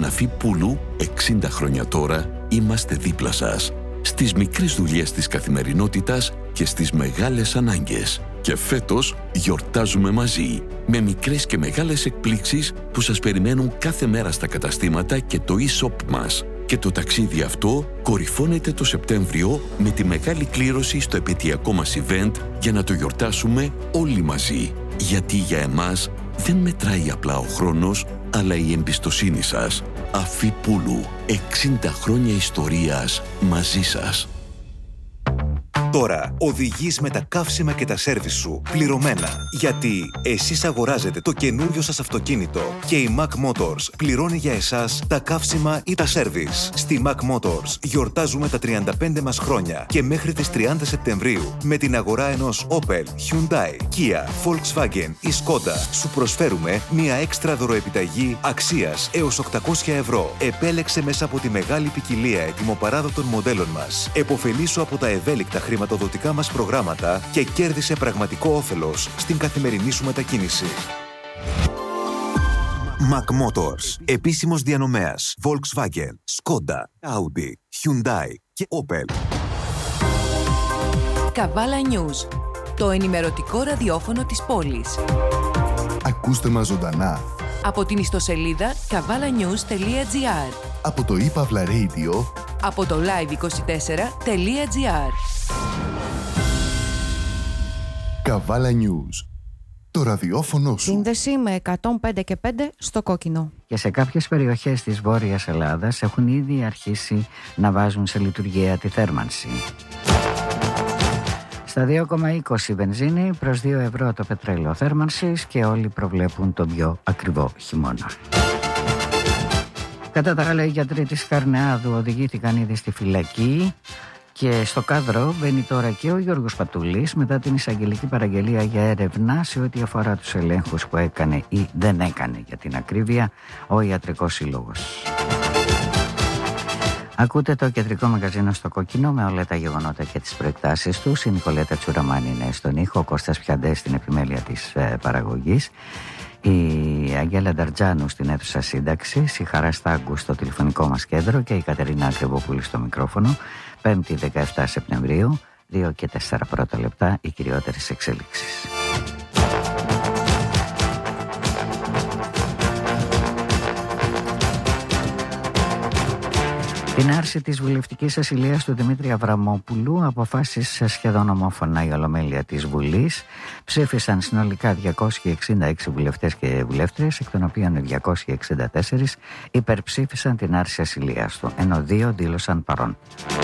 την Αφή Πούλου, 60 χρόνια τώρα, είμαστε δίπλα σας. Στις μικρές δουλειές της καθημερινότητας και στις μεγάλες ανάγκες. Και φέτος γιορτάζουμε μαζί, με μικρές και μεγάλες εκπλήξεις που σας περιμένουν κάθε μέρα στα καταστήματα και το e-shop μας. Και το ταξίδι αυτό κορυφώνεται το Σεπτέμβριο με τη μεγάλη κλήρωση στο επαιτειακό μας event για να το γιορτάσουμε όλοι μαζί. Γιατί για εμάς δεν μετράει απλά ο χρόνος, αλλά η εμπιστοσύνη σας. Αφή Πούλου, 60 χρόνια ιστορίας μαζί σας. Τώρα οδηγείς με τα καύσιμα και τα σέρβις σου πληρωμένα. Γιατί εσείς αγοράζετε το καινούριο σας αυτοκίνητο και η Mac Motors πληρώνει για εσάς τα καύσιμα ή τα σέρβις. Στη Mac Motors γιορτάζουμε τα 35 μας χρόνια και μέχρι τις 30 Σεπτεμβρίου με την αγορά ενός Opel, Hyundai, Kia, Volkswagen ή Skoda σου προσφέρουμε μια έξτρα δωροεπιταγή αξίας έως 800 ευρώ. Επέλεξε μέσα από τη μεγάλη ποικιλία ετοιμοπαράδοτων μοντέλων μας. Εποφελήσου από τα ευέλικτα χρηματοδοτικά μας προγράμματα και κέρδισε πραγματικό όφελος στην καθημερινή σου μετακίνηση. Mac Motors. Επίσημος διανομέας Volkswagen, Skoda, Audi, Hyundai και Opel. Καβάλα News. Το ενημερωτικό ραδιόφωνο της πόλης. Ακούστε μας ζωντανά Από την ιστοσελίδα kavalanews.gr, από το ePavla Radio, από το live24.gr. Καβάλα News. Το ραδιόφωνο σου. Σύνδεση με 105 και 5 στο κόκκινο. Και σε κάποιες περιοχές της Βόρειας Ελλάδας έχουν ήδη αρχίσει να βάζουν σε λειτουργία τη θέρμανση. Στα 2,20 βενζίνη προς 2 ευρώ το πετρέλαιο θέρμανσης και όλοι προβλέπουν τον πιο ακριβό χειμώνα. Κατά τα άλλα, οι γιατροί της Καρνεάδου οδηγήθηκαν ήδη στη φυλακή και στο κάδρο μπαίνει τώρα και ο Γιώργος Πατούλης μετά την εισαγγελική παραγγελία για έρευνα σε ό,τι αφορά τους ελέγχους που έκανε ή δεν έκανε, για την ακρίβεια, ο Ιατρικός Σύλλογος. Ακούτε το κεντρικό μαγαζίνο στο κόκκινο με όλα τα γεγονότα και τις προεκτάσεις τους. Η Νικολέτα Τσουραμάνη είναι στον ήχο, ο Κώστας Πιαντές στην επιμέλεια της παραγωγής, η Αγγέλα Νταρτζάνου στην αίθουσα σύνταξης, η Χαρά Στάγκου στο τηλεφωνικό μας κέντρο και η Κατερίνα Ακριβοπούλη στο μικρόφωνο. 5η 17 Σεπτεμβρίου, 2 και 4 πρώτα λεπτά, οι κυριότερες εξέλιξεις. Την άρση της βουλευτικής ασυλίας του Δημήτρη Αβραμόπουλου αποφάσισε σχεδόν ομόφωνα η Ολομέλεια της Βουλής. Ψήφισαν συνολικά 266 βουλευτές και βουλεύτριες, εκ των οποίων 264 υπερψήφισαν την άρση ασυλίας του, ενώ 2 δήλωσαν παρόν.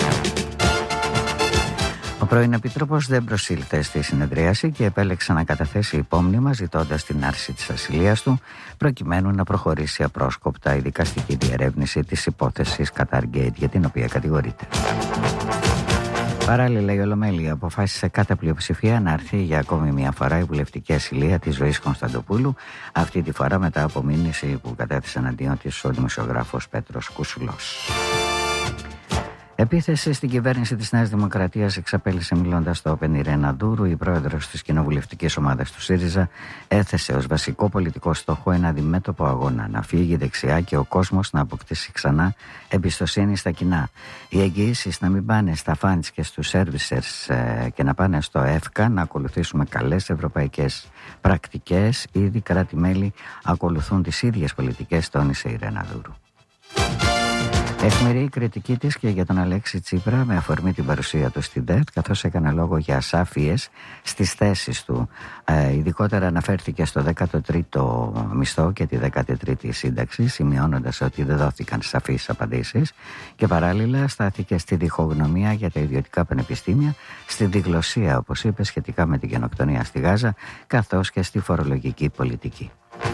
Ο πρώην Επίτροπος δεν προσήλθε στη συνεδρίαση και επέλεξε να καταθέσει υπόμνημα ζητώντας την άρση της ασυλίας του, προκειμένου να προχωρήσει απρόσκοπτα η δικαστική διερεύνηση της υπόθεσης Qatargate, για την οποία κατηγορείται. Παράλληλα, η Ολομέλεια αποφάσισε κατά πλειοψηφία να έρθει για ακόμη μια φορά η βουλευτική ασυλία της Ζωής Κωνσταντοπούλου, αυτή τη φορά μετά από μήνυση που κατέθεσε εναντίον της ο δημοσιογράφος Πέτρος Κουσουλός. Επίθεση στην κυβέρνηση της Νέας Δημοκρατίας εξαπέλυσε μιλώντας στο Open Irena Dourou. Η πρόεδρος της κοινοβουλευτικής ομάδας του ΣΥΡΙΖΑ έθεσε ως βασικό πολιτικό στόχο ένα αντιμέτωπο αγώνα, να φύγει δεξιά και ο κόσμος να αποκτήσει ξανά εμπιστοσύνη στα κοινά. Οι εγγυήσεις να μην πάνε στα funds και στους servicers και να πάνε στο ΕΦΚΑ, να ακολουθήσουμε καλές ευρωπαϊκές πρακτικές. Ήδη κράτη-μέλη ακολουθούν τις ίδιες πολιτικές, τόνισε η Irena Dourou. Αιχμηρή η κριτική της και για τον Αλέξη Τσίπρα με αφορμή την παρουσία του στην ΔΕΤ, καθώς έκανε λόγο για ασάφειες στις θέσεις του. Ειδικότερα αναφέρθηκε στο 13ο μισθό και τη 13η σύνταξη, σημειώνοντας ότι δεν δόθηκαν σαφείς απαντήσεις, και παράλληλα στάθηκε στη διχογνωμία για τα ιδιωτικά πανεπιστήμια, στη διγλωσία, όπως είπε, σχετικά με την γενοκτονία στη Γάζα, καθώς και στη φορολογική πολιτική.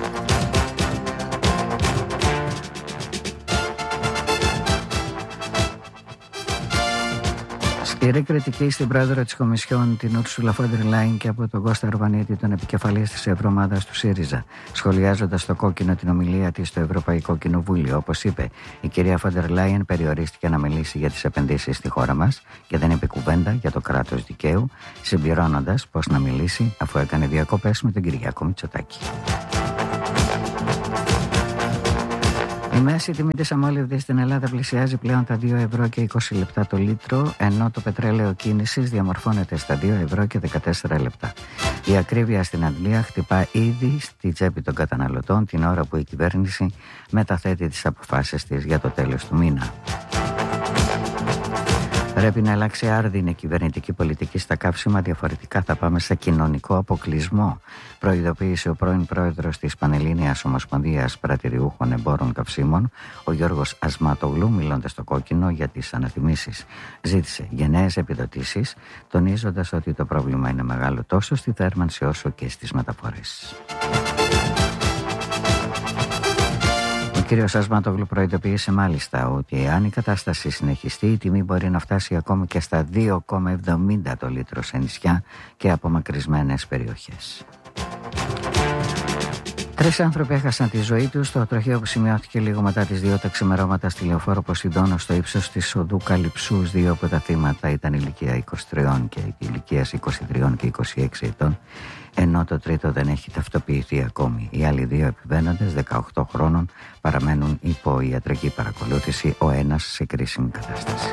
Σκληρή κριτική στην πρόεδρο της Κομισιόν, την Ούρσουλα φον ντερ Λάιεν, και από τον Κώστα Αρβανίτη, τον επικεφαλής της Ευρωομάδας του ΣΥΡΙΖΑ, σχολιάζοντας στο κόκκινο την ομιλία της στο Ευρωπαϊκό Κοινοβούλιο. Όπως είπε, η κυρία φον ντερ Λάιεν περιορίστηκε να μιλήσει για τις επενδύσεις στη χώρα μας και δεν είπε κουβέντα για το κράτος δικαίου, συμπληρώνοντας πώς να μιλήσει αφού έκανε διακοπές με τον Κυριάκο Μητσοτάκη. Η μέση τιμή της αμόλυβδης στην Ελλάδα πλησιάζει πλέον τα 2 ευρώ και 20 λεπτά το λίτρο, ενώ το πετρέλαιο κίνησης διαμορφώνεται στα 2 ευρώ και 14 λεπτά. Η ακρίβεια στην Αγγλία χτυπά ήδη στη τσέπη των καταναλωτών την ώρα που η κυβέρνηση μεταθέτει τις αποφάσεις της για το τέλος του μήνα. Πρέπει να αλλάξει άρδινη κυβερνητική πολιτική στα καύσιμα, διαφορετικά θα πάμε σε κοινωνικό αποκλεισμό, προειδοποίησε ο πρώην πρόεδρος της Πανελλήνιας Ομοσπονδίας Πρατηριούχων Εμπόρων Καυσίμων, ο Γιώργος Ασματογλου, μιλώντας στο Κόκκινο για τις ανατιμήσεις. Ζήτησε γενναίες επιδοτήσεις, τονίζοντας ότι το πρόβλημα είναι μεγάλο τόσο στη θέρμανση όσο και στις μεταφορές. Ο κύριος Ασματόγλου προειδοποίησε μάλιστα ότι αν η κατάσταση συνεχιστεί, η τιμή μπορεί να φτάσει ακόμη και στα 2,70 το λίτρο σε νησιά και απομακρυσμένες περιοχές. 3 άνθρωποι έχασαν τη ζωή τους στο τροχαίο που σημειώθηκε λίγο μετά τις 2 τα ξημερώματα στη Λεωφόρο Ποσειδώνο στο ύψος της οδού Καλυψούς. 2 από τα θύματα ήταν ηλικία 23 και ηλικίας 23 και 26 ετών, ενώ το τρίτο δεν έχει ταυτοποιηθεί ακόμη. Οι άλλοι 2 επιβαίνοντες 18 χρόνων παραμένουν υπό ιατρική παρακολούθηση, ο ένας σε κρίσιμη κατάσταση.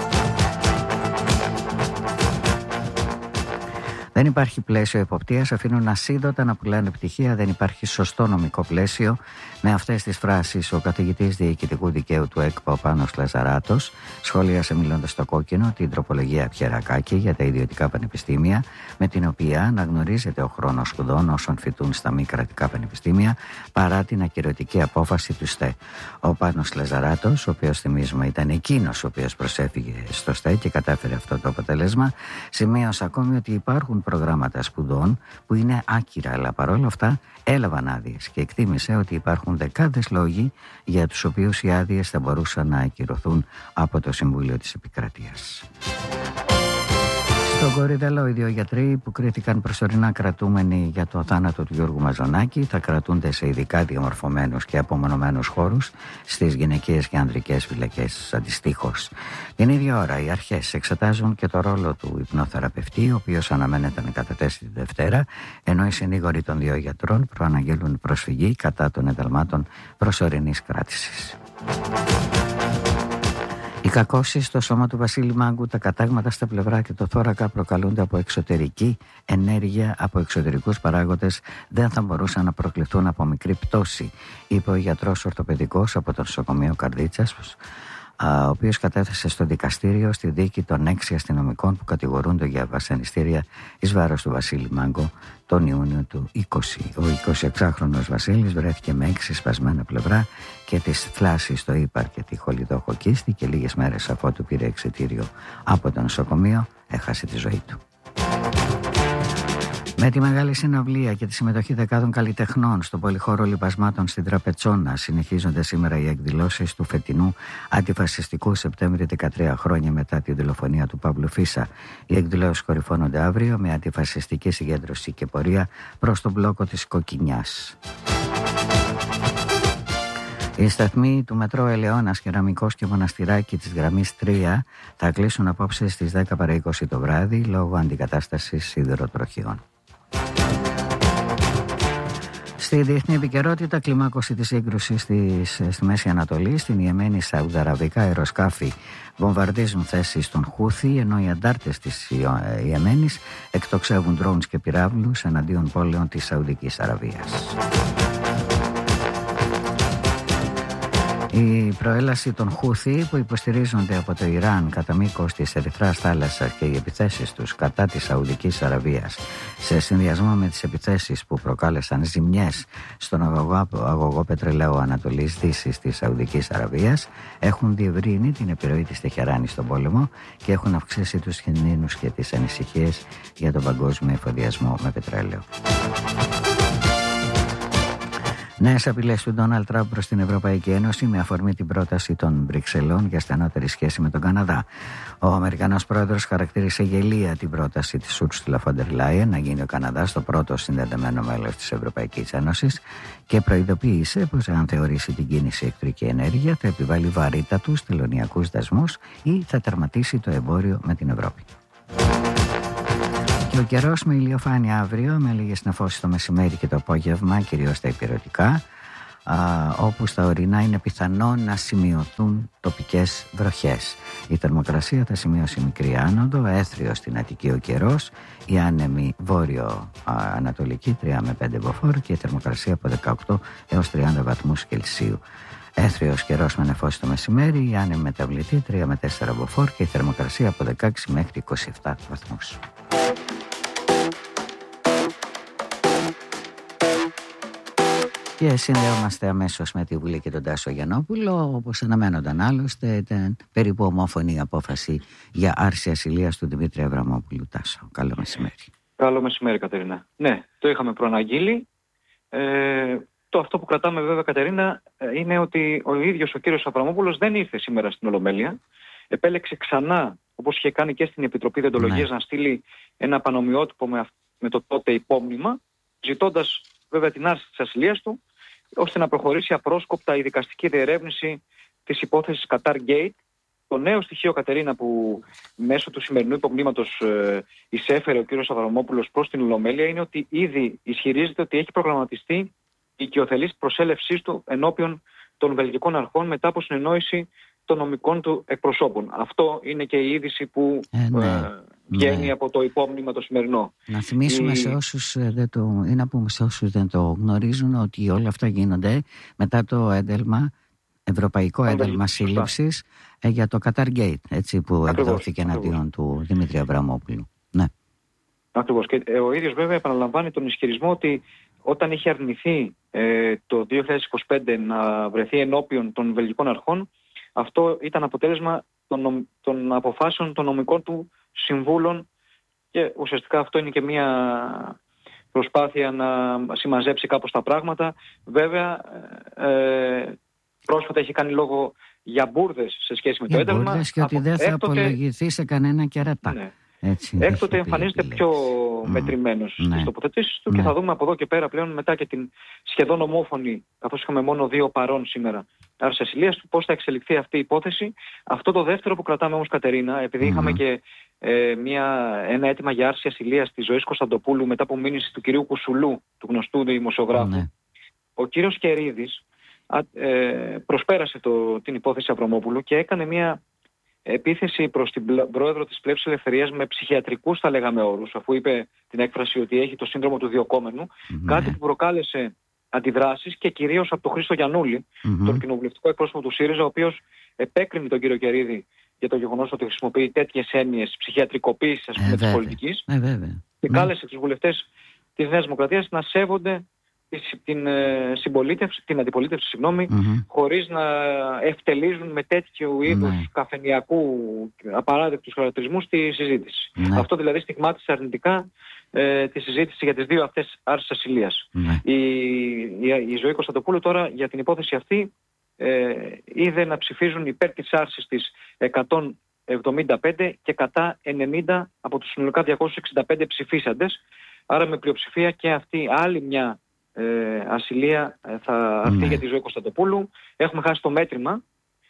Δεν υπάρχει πλαίσιο εποπτείας, αφήνουν ασίδωτα να πουλάνε πτυχία, δεν υπάρχει σωστό νομικό πλαίσιο. Με αυτές τις φράσεις, ο καθηγητής διοικητικού δικαίου του ΕΚΠΑ, ο Πάνος Λαζαράτος, σχολίασε μιλώντας στο Κόκκινο την τροπολογία Πιερακάκη για τα ιδιωτικά πανεπιστήμια, με την οποία αναγνωρίζεται ο χρόνος σπουδών όσων φοιτούν στα μη κρατικά πανεπιστήμια, παρά την ακυρωτική απόφαση του ΣΤΕ. Ο Πάνος Λαζαράτος, ο οποίος θυμίζουμε ήταν εκείνος ο οποίος προσέφυγε στο ΣΤΕ και κατάφερε αυτό το αποτέλεσμα, σημείωσε ακόμη ότι υπάρχουν προγράμματα σπουδών που είναι άκυρα, αλλά παρόλα αυτά έλαβαν άδειες και εκτίμησε ότι υπάρχουν δεκάδες λόγοι για τους οποίους οι άδειες θα μπορούσαν να ακυρωθούν από το Συμβούλιο της Επικρατείας. Στον Κορυδαλό, οι 2 γιατροί που κρίθηκαν προσωρινά κρατούμενοι για το θάνατο του Γιώργου Μαζονάκη θα κρατούνται σε ειδικά διαμορφωμένους και απομονωμένους χώρους στις γυναικείες και ανδρικές φυλακές αντιστοίχως. Την ίδια ώρα, οι αρχές εξετάζουν και το ρόλο του υπνοθεραπευτή, ο οποίος αναμένεται να καταθέσει τη Δευτέρα, ενώ οι συνήγοροι των 2 γιατρών προαναγγέλουν προσφυγή κατά των ενταλμάτων προσωρινής κράτησης. Οι κακώσεις στο σώμα του Βασίλη Μάγκου, τα κατάγματα στα πλευρά και το θώρακα προκαλούνται από εξωτερική ενέργεια, από εξωτερικούς παράγοντες, δεν θα μπορούσαν να προκληθούν από μικρή πτώση, είπε ο γιατρός ορθοπαιδικός από το νοσοκομείο Καρδίτσας, ο οποίος κατέθεσε στο δικαστήριο στη δίκη των 6 αστυνομικών που κατηγορούνται για βασανιστήρια εις βάρος του Βασίλη Μάγκο τον Ιούνιο του 20. Ο 26χρονος Βασίλης βρέθηκε με 6 σπασμένα πλευρά και της θλάση στο ύπαρ και τη χολιδόχο κίστη και λίγες μέρες αφότου πήρε εξιτήριο από το νοσοκομείο έχασε τη ζωή του. Με τη μεγάλη συναυλία και τη συμμετοχή δεκάδων καλλιτεχνών στον πολυχώρο λιπασμάτων στην Τραπετσόνα συνεχίζονται σήμερα οι εκδηλώσεις του φετινού αντιφασιστικού Σεπτέμβρη 13 χρόνια μετά τη δολοφονία του Παύλου Φίσα. Οι εκδηλώσεις κορυφώνονται αύριο με αντιφασιστική συγκέντρωση και πορεία προς τον μπλόκο της Κοκκινιάς. Οι σταθμοί του μετρό Ελαιώνας, Κεραμικός και Μοναστηράκι της γραμμής 3 θα κλείσουν απόψε στις 10 παρά 20 το βράδυ λόγω αντικατάστασης σιδηροτροχιών. Στη διεθνή επικαιρότητα, κλιμάκωση της σύγκρουσης στη Μέση Ανατολή. Στην Ιεμένη, σαουδαραβικά αεροσκάφη βομβαρδίζουν θέσεις των Χούθη, ενώ οι αντάρτες της Ιεμένης εκτοξεύουν ντρόουνς και πυράβλους εναντίον πόλεων της Σαουδικής Αραβίας. Η προέλαση των Χούθη που υποστηρίζονται από το Ιράν κατά μήκος της Ερυθράς θάλασσας και οι επιθέσεις τους κατά της Σαουδικής Αραβίας σε συνδυασμό με τις επιθέσεις που προκάλεσαν ζημιές στον αγωγό πετρελαίου Ανατολής Δύσης της Σαουδικής Αραβίας έχουν διευρύνει την επιρροή της Τεχεράνη στον πόλεμο και έχουν αυξήσει τους κινδύνους και τις ανησυχίες για τον παγκόσμιο εφοδιασμό με πετρέλαιο. Νέες απειλές του Ντόναλντ Τραμπ προς την Ευρωπαϊκή Ένωση με αφορμή την πρόταση των Βρυξελών για στενότερη σχέση με τον Καναδά. Ο Αμερικανός πρόεδρος χαρακτήρισε γελία την πρόταση της Ursula von der Leyen να γίνει ο Καναδάς το πρώτο συνδεδεμένο μέλος της Ευρωπαϊκής Ένωσης και προειδοποίησε πως αν θεωρήσει την κίνηση ηλεκτρική ενέργεια θα επιβάλλει βαρύτατους τελωνειακούς δασμούς ή θα τερματίσει το εμπόριο με την Ευρώπη. Και ο καιρός με ηλιοφάνεια αύριο, με λίγες νεφώσεις το μεσημέρι και το απόγευμα, κυρίως στα ηπειρωτικά. όπου στα ορεινά είναι πιθανό να σημειωθούν τοπικές βροχές. Η θερμοκρασία θα σημειώσει μικρή άνοδο, έθριο στην Αττική ο καιρός, η άνεμη βόρειο-ανατολική 3 με 5 μποφόρ και η θερμοκρασία από 18 έως 30 βαθμούς Κελσίου. Έθριος καιρός με νεφώσεις το μεσημέρι, η άνεμη μεταβλητή 3 με 4 μποφόρ και η θερμοκρασία από 16 μέχρι 27 βαθμούς. Και συνδέομαστε αμέσως με τη Βουλή και τον Τάσο Γιαννόπουλο. Όπως αναμένονταν άλλωστε, ήταν περίπου ομόφωνη η απόφαση για άρση ασυλίας του Δημήτρη Αβραμόπουλου. Τάσο, καλό μεσημέρι. Καλό μεσημέρι, Κατερίνα. Ναι, το είχαμε προαναγγείλει. Αυτό που κρατάμε βέβαια, Κατερίνα, είναι ότι ο ίδιος ο κύριος Αβραμόπουλος δεν ήρθε σήμερα στην Ολομέλεια. Επέλεξε ξανά, όπως είχε κάνει και στην Επιτροπή Δεοντολογίας, να στείλει ένα πανομοιότυπο με το τότε υπόμνημα, ζητώντας βέβαια την άρση της ασυλίας του, ώστε να προχωρήσει απρόσκοπτα η δικαστική διερεύνηση της υπόθεσης Qatar Gate. Το νέο στοιχείο, Κατερίνα, που μέσω του σημερινού υπομνήματος εισέφερε ο κύριος Αβραμόπουλος προς την Ολομέλεια, είναι ότι ήδη ισχυρίζεται ότι έχει προγραμματιστεί η οικειοθελής προσέλευσής του ενώπιον των βελγικών αρχών μετά από συνεννόηση των νομικών του εκπροσώπων. Αυτό είναι και η είδηση που βγαίνει από το υπόμνημα το σημερινό. Να θυμίσουμε σε όσους δεν το γνωρίζουν ότι όλα αυτά γίνονται μετά το ένταλμα, ευρωπαϊκό ένταλμα σύλληψης για το Qatar Gate, έτσι, που εκδόθηκε εναντίον του Δημήτρη Αβραμόπουλου. Ναι. Ακριβώς. Και ο ίδιος βέβαια επαναλαμβάνει τον ισχυρισμό ότι όταν είχε αρνηθεί το 2025 να βρεθεί ενώπιον των βελγικών αρχών, αυτό ήταν αποτέλεσμα των αποφάσεων των νομικών του συμβούλων και ουσιαστικά αυτό είναι και μια προσπάθεια να συμμαζέψει κάπως τα πράγματα. Βέβαια, πρόσφατα έχει κάνει λόγο για μπουρδες σε σχέση με το ένταλμα. Για μπουρδες και ότι δεν θα απολογηθεί σε κανένα κερατά. Ναι. Έτσι, έκτοτε εμφανίζεται πιο μετρημένος στις τοποθετήσεις του και θα δούμε από εδώ και πέρα πλέον, μετά και την σχεδόν ομόφωνη, καθώς είχαμε μόνο 2 παρών σήμερα, άρση ασυλίας του, πώς θα εξελιχθεί αυτή η υπόθεση. Αυτό το δεύτερο που κρατάμε όμως, Κατερίνα, επειδή είχαμε και ένα αίτημα για άρση ασυλίας της Ζωής Κωνσταντοπούλου μετά από μήνυση του κυρίου Κουσουλού, του γνωστού δημοσιογράφου, ο κύριος Κερίδης προσπέρασε την υπόθεση Αβραμόπουλου και έκανε μια επίθεση προς την πρόεδρο της Πλεύσης Ελευθερίας με ψυχιατρικούς, θα λέγαμε, όρους, αφού είπε την έκφραση ότι έχει το σύνδρομο του διοκόμενου, κάτι που προκάλεσε αντιδράσεις και κυρίως από τον Χρήστο Γιαννούλη, τον κοινοβουλευτικό εκπρόσωπο του ΣΥΡΙΖΑ, ο οποίος επέκρινε τον κύριο Κερίδη για το γεγονός ότι χρησιμοποιεί τέτοιες έννοιες ψυχιατρικοποίησης, ας πούμε, της πολιτικής, και κάλεσε τους βουλευτές της Νέας Δημοκρατίας να σέβονται την αντιπολίτευση, χωρίς να ευτελίζουν με τέτοιου είδους καφενειακού απαράδεκτους χαρακτηρισμούς τη συζήτηση. Αυτό δηλαδή στιγμάτισε αρνητικά τη συζήτηση για τις 2 αυτές άρσεις ασυλίας. Η Ζωή Κωνσταντοπούλου τώρα για την υπόθεση αυτή είδε να ψηφίζουν υπέρ της άρσης της 175 και κατά 90 από τους συνολικά 265 ψηφίσαντες. Άρα με πλειοψηφία και αυτή άλλη μια ασυλία θα αρθεί για τη Ζωή Κωνσταντοπούλου. Έχουμε χάσει το μέτρημα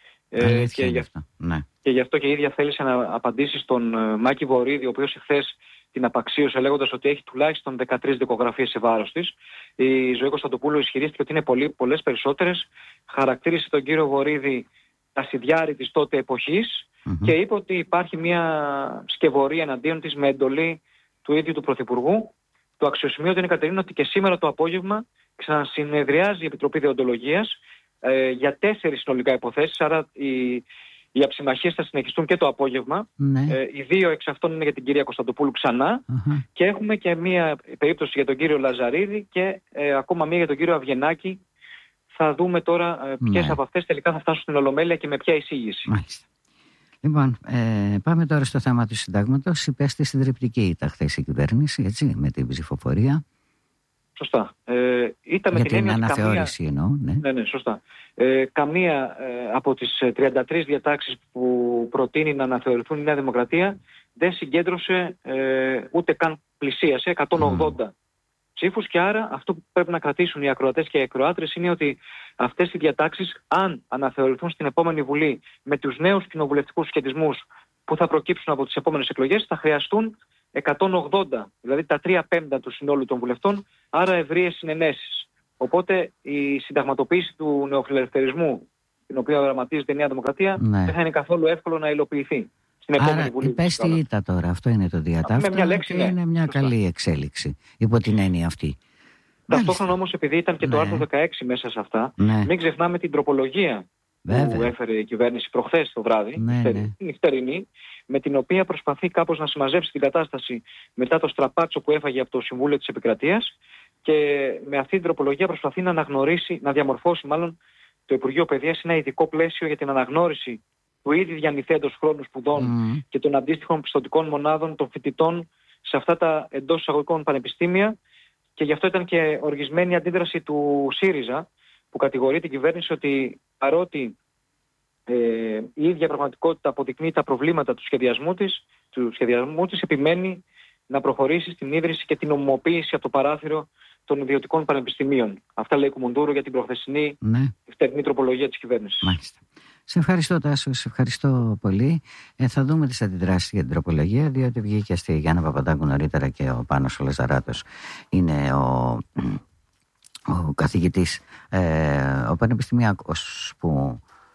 και γι' αυτό και η ίδια θέλησε να απαντήσει στον Μάκη Βορίδη, ο οποίος εχθές την απαξίωσε λέγοντας ότι έχει τουλάχιστον 13 δικογραφίες σε βάρος της. Η Ζωή Κωνσταντοπούλου ισχυρίστηκε ότι είναι πολλές περισσότερες. Χαρακτήρισε τον κύριο Βορίδη τασιδιάρη της τότε εποχής και είπε ότι υπάρχει μια σκευωρία εναντίον της με εντολή του ίδιου του Πρωθυπουργού. Το αξιοσημείωτο είναι, Κατερίνα, ότι και σήμερα το απόγευμα ξανασυνεδριάζει η Επιτροπή Δεοντολογίας για 4 συνολικά υποθέσεις, άρα οι αψημαχίες θα συνεχιστούν και το απόγευμα. Οι 2 εξ αυτών είναι για την κυρία Κωνσταντοπούλου ξανά και έχουμε και μία περίπτωση για τον κύριο Λαζαρίδη και ακόμα μία για τον κύριο Αυγενάκη. Θα δούμε τώρα ποιες από αυτές τελικά θα φτάσουν στην Ολομέλεια και με ποια εισήγηση. Μάλιστα. Λοιπόν, πάμε τώρα στο θέμα του συντάγματος. Υπέστη συντριπτική ήττα χθες η κυβέρνηση, έτσι, με την ψηφοφορία. Σωστά. Ήταν για την αναθεώρηση εννοώ. Ναι, σωστά. Καμία από τις 33 διατάξεις που προτείνει να αναθεωρηθούν η Νέα Δημοκρατία δεν συγκέντρωσε ούτε καν πλησίασε 180 ψήφους και άρα αυτό που πρέπει να κρατήσουν οι ακροατές και οι ακροάτρες είναι ότι αυτές οι διατάξεις, αν αναθεωρηθούν στην επόμενη Βουλή με τους νέους κοινοβουλευτικούς σχετισμούς που θα προκύψουν από τις επόμενες εκλογές, θα χρειαστούν 180, δηλαδή τα 3/5 του συνόλου των βουλευτών, άρα ευρείες συνενέσεις. Οπότε η συνταγματοποίηση του νεοφιλελευθερισμού, την οποία δραματίζεται η Νέα Δημοκρατία, δεν θα είναι καθόλου εύκολο να υλοποιηθεί. Άρα υπέστη ήττα τώρα, αυτό είναι το διατάφτα και είναι μια καλή εξέλιξη υπό την έννοια αυτή. Ταυτόχρονα όμως, επειδή ήταν και το άρθρο 16 μέσα σε αυτά, μην ξεχνάμε την τροπολογία που έφερε η κυβέρνηση προχθές το βράδυ, την νυχτερινή, με την οποία προσπαθεί κάπως να συμμαζέψει την κατάσταση μετά το στραπάτσο που έφαγε από το Συμβούλιο της Επικρατείας, και με αυτή την τροπολογία προσπαθεί να αναγνωρίσει, να διαμορφώσει μάλλον το Υπουργείο Παιδείας ένα ειδικό πλαίσιο για την αναγνώριση του ήδη διανυθέντος χρόνου σπουδών και των αντίστοιχων πιστωτικών μονάδων των φοιτητών σε αυτά τα εντός εισαγωγικών πανεπιστήμια. Και γι' αυτό ήταν και οργισμένη η αντίδραση του ΣΥΡΙΖΑ, που κατηγορεί την κυβέρνηση ότι παρότι η ίδια πραγματικότητα αποδεικνύει τα προβλήματα του σχεδιασμού της, επιμένει να προχωρήσει στην ίδρυση και την ομοποίηση από το παράθυρο των ιδιωτικών πανεπιστημίων. Αυτά λέει η Κουμουντούρου για την προχθεσινή νυχτερινή τροπολογία της κυβέρνησης. Μάλιστα. Σε ευχαριστώ, Τάσο, σε ευχαριστώ πολύ. Θα δούμε τις αντιδράσεις για την τροπολογία, διότι βγήκε στη Γιάννα Παπαντάκου νωρίτερα και ο Πάνος ο Λαζαράτος είναι ο καθηγητής, ο πανεπιστημιακός που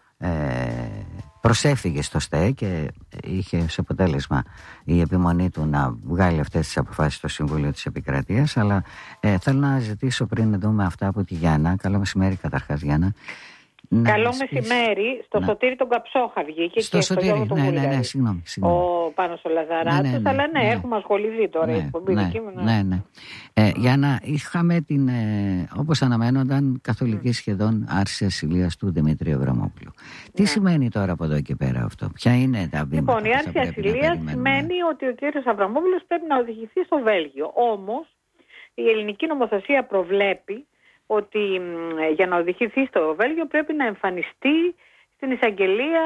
προσέφυγε στο ΣΤΕ και είχε σε αποτέλεσμα η επιμονή του να βγάλει αυτές τις αποφάσεις στο Συμβούλιο της Επικρατείας. Αλλά θέλω να ζητήσω, πριν δούμε αυτά από τη Γιάννα, καλό μεσημέρι καταρχάς, Γιάννα. Καλό μεσημέρι. Στο Σωτήρη τον Καψόχα βγήκε στο και Σωτήρη, στο Γιώργο τον Βουλγαρή. Συγγνώμη. Ο Πάνος ο Λαζαράτος, αλλά έχουμε ασχοληθεί τώρα η εκπομπή δική μου. Γιάννα, είχαμε την, όπως αναμένονταν, καθολική σχεδόν άρση ασυλίας του Δημήτρη Αβραμόπουλου. Τι σημαίνει τώρα από εδώ και πέρα αυτό, ποια είναι τα βήματα? Λοιπόν, η άρση ασυλίας σημαίνει ότι ο κύριος Αβραμόπουλος πρέπει να οδηγηθεί στο Βέλγιο. Όμως η ελληνική νομοθεσία προβλέπει ότι για να οδηγηθεί στο Βέλγιο πρέπει να εμφανιστεί στην εισαγγελία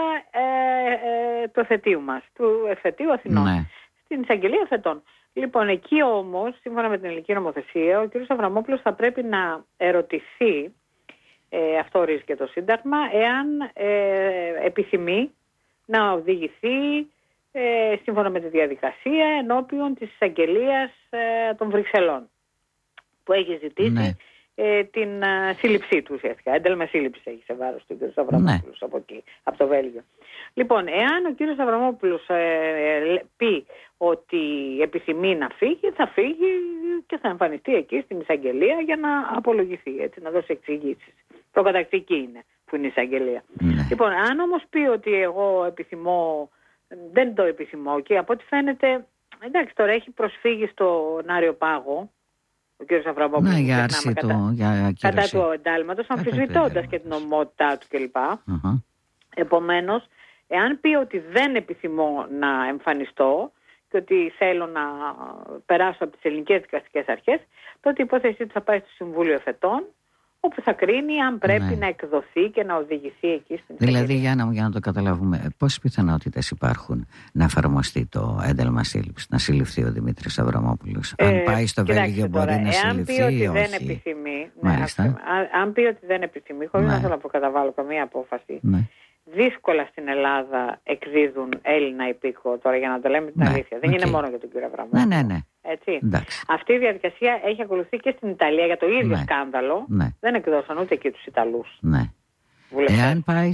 του εφετείου μας, του εφετείου Αθηνών, στην εισαγγελία εφετών. Λοιπόν, εκεί όμως, σύμφωνα με την ελληνική νομοθεσία, ο κ. Αβραμόπουλος θα πρέπει να ερωτηθεί, αυτό ορίζει και το Σύνταγμα, εάν επιθυμεί να οδηγηθεί σύμφωνα με τη διαδικασία ενώπιον της εισαγγελίας των Βρυξελών, που έχει ζητήσει την σύλληψή του ουσιαστικά. Ένταλμα σύλληψης έχει σε βάρος του κ. Αβραμόπουλος από εκεί, από το Βέλγιο. Λοιπόν, εάν ο κ. Αβραμόπουλος πει ότι επιθυμεί να φύγει, θα φύγει και θα εμφανιστεί εκεί στην εισαγγελία για να απολογηθεί, έτσι, να δώσει εξηγήσεις. Προκατακτική είναι που είναι η εισαγγελία. Λοιπόν, αν όμως πει ότι εγώ επιθυμώ, δεν το επιθυμώ, και από ό,τι φαίνεται, εντάξει, τώρα έχει προσφύγει στον Άριο Πάγο ο κ. Αβραμόπουλος για άρση κατά του εντάλματος, αμφισβητώντας και την νομιμότητά του κλπ. Επομένως, εάν πει ότι δεν επιθυμώ να εμφανιστώ και ότι θέλω να περάσω από τις ελληνικές δικαστικές αρχές, τότε η υπόθεσή του θα πάει στο Συμβούλιο Εφετών, όπου θα κρίνει αν πρέπει να εκδοθεί και να οδηγηθεί εκεί στην Δηλαδή, για να το καταλάβουμε, πόσες πιθανότητες υπάρχουν να εφαρμοστεί το ένταλμα σύλληψης, να συλληφθεί ο Δημήτρης Αβραμόπουλος? Αν πάει στο Βέλγιο μπορεί να συλληφθεί ή όχι? Δεν επιθυμεί, αν πει ότι δεν επιθυμεί, χωρίς να θέλω να προκαταβάλω καμία απόφαση, δύσκολα στην Ελλάδα εκδίδουν Έλληνα υπήκοο, τώρα για να το λέμε την αλήθεια. Δεν είναι μόνο για τον κύριο Αβραμόπουλο. Έτσι. Αυτή η διαδικασία έχει ακολουθεί και στην Ιταλία για το ίδιο σκάνδαλο. Δεν εκδώσαν ούτε και τους Ιταλούς. Εάν πάει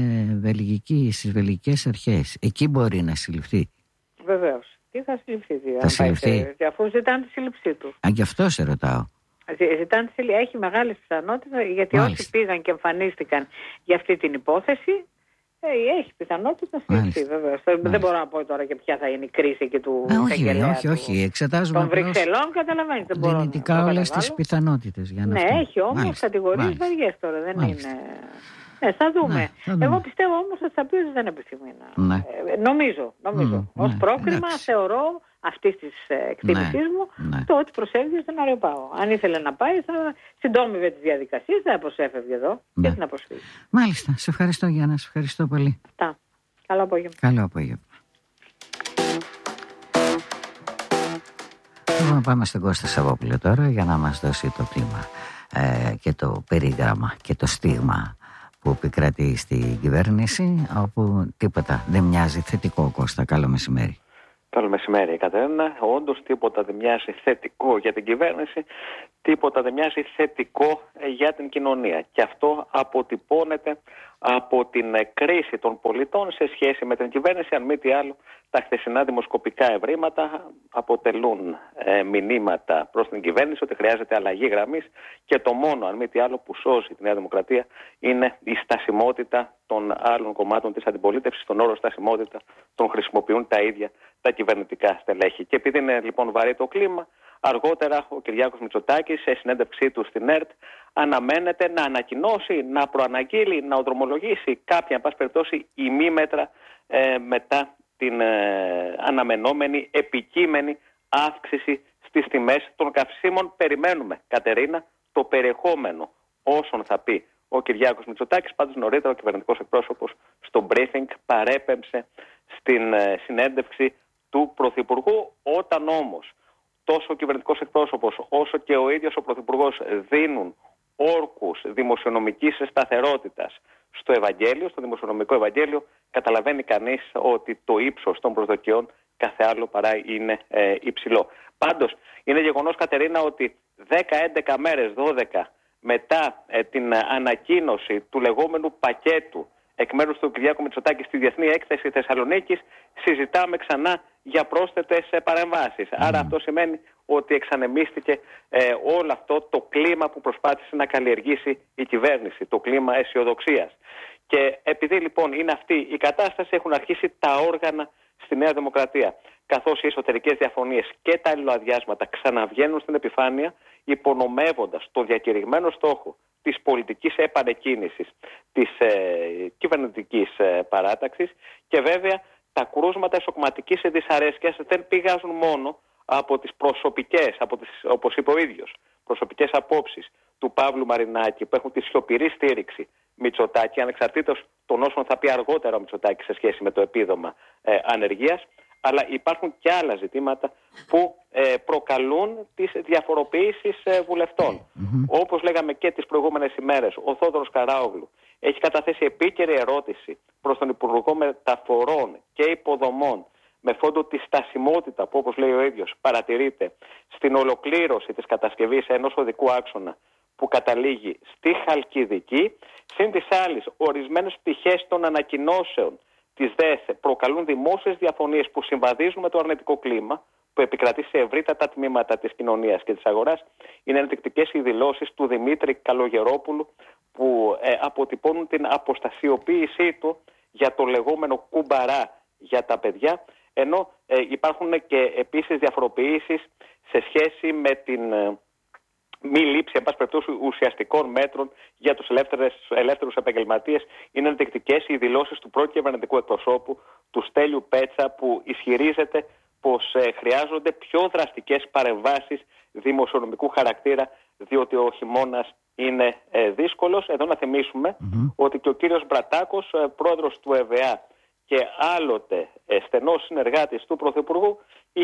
στις βελγικές αρχές, εκεί μπορεί να συλληφθεί? Βεβαίως. Τι θα συλληφθεί? Αφού ζητάνε τη σύλληψή του. Γι' αυτό σε ρωτάω. Έχει μεγάλες πιθανότητες, γιατί όσοι πήγαν και εμφανίστηκαν για αυτή την υπόθεση, έχει πιθανότητα να συλληφθεί, βέβαια. Δεν μπορώ να πω τώρα και ποια θα είναι η κρίση και του εισαγγελέα. Όχι, εξετάζουμε των Βρυξελών, καταλαβαίνετε. Δυνητικά όλες τις πιθανότητες για να έχει όμως κατηγορίες βαριές τώρα, δεν είναι. Θα δούμε. Εγώ πιστεύω όμως ότι θα πει ότι δεν επιθυμεί να. Νομίζω. Ως πρόκριμα θεωρώ αυτής της εκτίμησής μου το ότι προσέφυγε στον Άριο Πάγο. Αν ήθελε να πάει, θα συντόμευε τις διαδικασίες, θα προσέφευγε εδώ και να προσφύγει. Μάλιστα. Σε ευχαριστώ, Γιάννα. Σε ευχαριστώ πολύ. Καλό απόγευμα. Καλό απόγευμα. Λοιπόν, πάμε στον Κώστα Σαββόπουλο τώρα για να μας δώσει το κλίμα και το περίγραμμα και το στίγμα που επικρατεί στην κυβέρνηση, όπου τίποτα δεν μοιάζει θετικό. Κώστα, καλό μεσημέρι. Καλό μεσημέρι, Κατερίνα. Όντως τίποτα δεν μοιάζει θετικό για την κυβέρνηση, τίποτα δεν μοιάζει θετικό για την κοινωνία. Και αυτό αποτυπώνεται από την κρίση των πολιτών σε σχέση με την κυβέρνηση. Αν μη τι άλλο, τα χθεσινά δημοσκοπικά ευρήματα αποτελούν μηνύματα προς την κυβέρνηση ότι χρειάζεται αλλαγή γραμμής και το μόνο, αν μη τι άλλο, που σώζει τη Νέα Δημοκρατία είναι η στασιμότητα των άλλων κομμάτων της αντιπολίτευσης. Τον όρο στασιμότητα τον χρησιμοποιούν τα ίδια τα κυβερνητικά στελέχη. Και επειδή είναι λοιπόν βαρύ το κλίμα, αργότερα ο Κυριάκος Μητσοτάκης σε συνέντευξή του στην ΕΡΤ αναμένεται να ανακοινώσει, να προαναγγείλει, να οδρομολογήσει κάποια, εν πάση περιπτώσει, ημίμετρα μετά την αναμενόμενη επικείμενη αύξηση στις τιμές των καυσίμων. Περιμένουμε, Κατερίνα, το περιεχόμενο όσων θα πει ο Κυριάκος Μητσοτάκης. Πάντως νωρίτερα ο κυβερνητικός εκπρόσωπος στο briefing παρέπεμψε στην συνέντευξη του Πρωθυπουργού. Όταν όμως τόσο ο κυβερνητικός εκπρόσωπος όσο και ο ίδιος ο Πρωθυπουργός δίνουν όρκους δημοσιονομικής σταθερότητας στο Ευαγγέλιο, στο δημοσιονομικό Ευαγγέλιο, καταλαβαίνει κανείς ότι το ύψος των προσδοκιών κάθε άλλο παρά είναι υψηλό. Πάντως είναι γεγονός, Κατερίνα, ότι 10-11 μέρες, 12 μετά την ανακοίνωση του λεγόμενου πακέτου εκ μέρους του Κυριάκου Μητσοτάκη στη Διεθνή Έκθεση Θεσσαλονίκης, συζητάμε ξανά για πρόσθετες παρεμβάσεις. Άρα αυτό σημαίνει ότι εξανεμίστηκε όλο αυτό το κλίμα που προσπάθησε να καλλιεργήσει η κυβέρνηση, το κλίμα αισιοδοξίας. Και επειδή λοιπόν είναι αυτή η κατάσταση, έχουν αρχίσει τα όργανα στη Νέα Δημοκρατία, καθώς οι εσωτερικές διαφωνίες και τα αλληλοαδιάσματα ξαναβγαίνουν στην επιφάνεια, υπονομεύοντας το διακηρυγμένο στόχο της πολιτικής επανεκκίνησης της κυβερνητικής παράταξης. Και βέβαια τα κρούσματα εσωκομματικής δυσαρέσκειας δεν πηγάζουν μόνο από τις προσωπικές, από τις, όπως είπε ο ίδιος, προσωπικές απόψεις του Παύλου Μαρινάκη, που έχουν τη σιωπηρή στήριξη Μητσοτάκη, ανεξαρτήτως των όσων θα πει αργότερα ο Μητσοτάκης σε σχέση με το επίδομα ανεργίας, αλλά υπάρχουν και άλλα ζητήματα που προκαλούν τις διαφοροποιήσεις βουλευτών. Όπως λέγαμε και τις προηγούμενες ημέρες, ο Θόδωρος Καράογλου έχει καταθέσει επίκαιρη ερώτηση προς τον Υπουργό Μεταφορών και Υποδομών με φόντο τη στασιμότητα που, όπως λέει ο ίδιος, παρατηρείται στην ολοκλήρωση της κατασκευής ενός οδικού άξονα που καταλήγει στη Χαλκιδική. Συν της άλλης, ορισμένες πτυχές των ανακοινώσεων της ΔΕΘ προκαλούν δημόσιες διαφωνίες που συμβαδίζουν με το αρνητικό κλίμα που επικρατεί σε ευρύτατα τμήματα της κοινωνίας και της αγοράς. Είναι ενδεικτικές οι δηλώσεις του Δημήτρη Καλογερόπουλου που αποτυπώνουν την αποστασιοποίησή του για το λεγόμενο κουμπαρά για τα παιδιά, ενώ υπάρχουν και επίσης διαφοροποιήσεις σε σχέση με την μη λήψη, εν πάση περιπτώσει, ουσιαστικών μέτρων για τους ελεύθερους επαγγελματίες. Είναι ενδεικτικές οι δηλώσεις του πρώην κυβερνητικού εκπροσώπου, του Στέλιου Πέτσα, που ισχυρίζεται πως χρειάζονται πιο δραστικές παρεμβάσεις δημοσιονομικού χαρακτήρα, διότι ο χειμώνας είναι δύσκολος. Εδώ να θυμίσουμε ότι και ο κύριος Μπρατάκος, πρόεδρος του ΕΒΑ και άλλοτε στενός συνεργάτης του Πρωθυπουργού,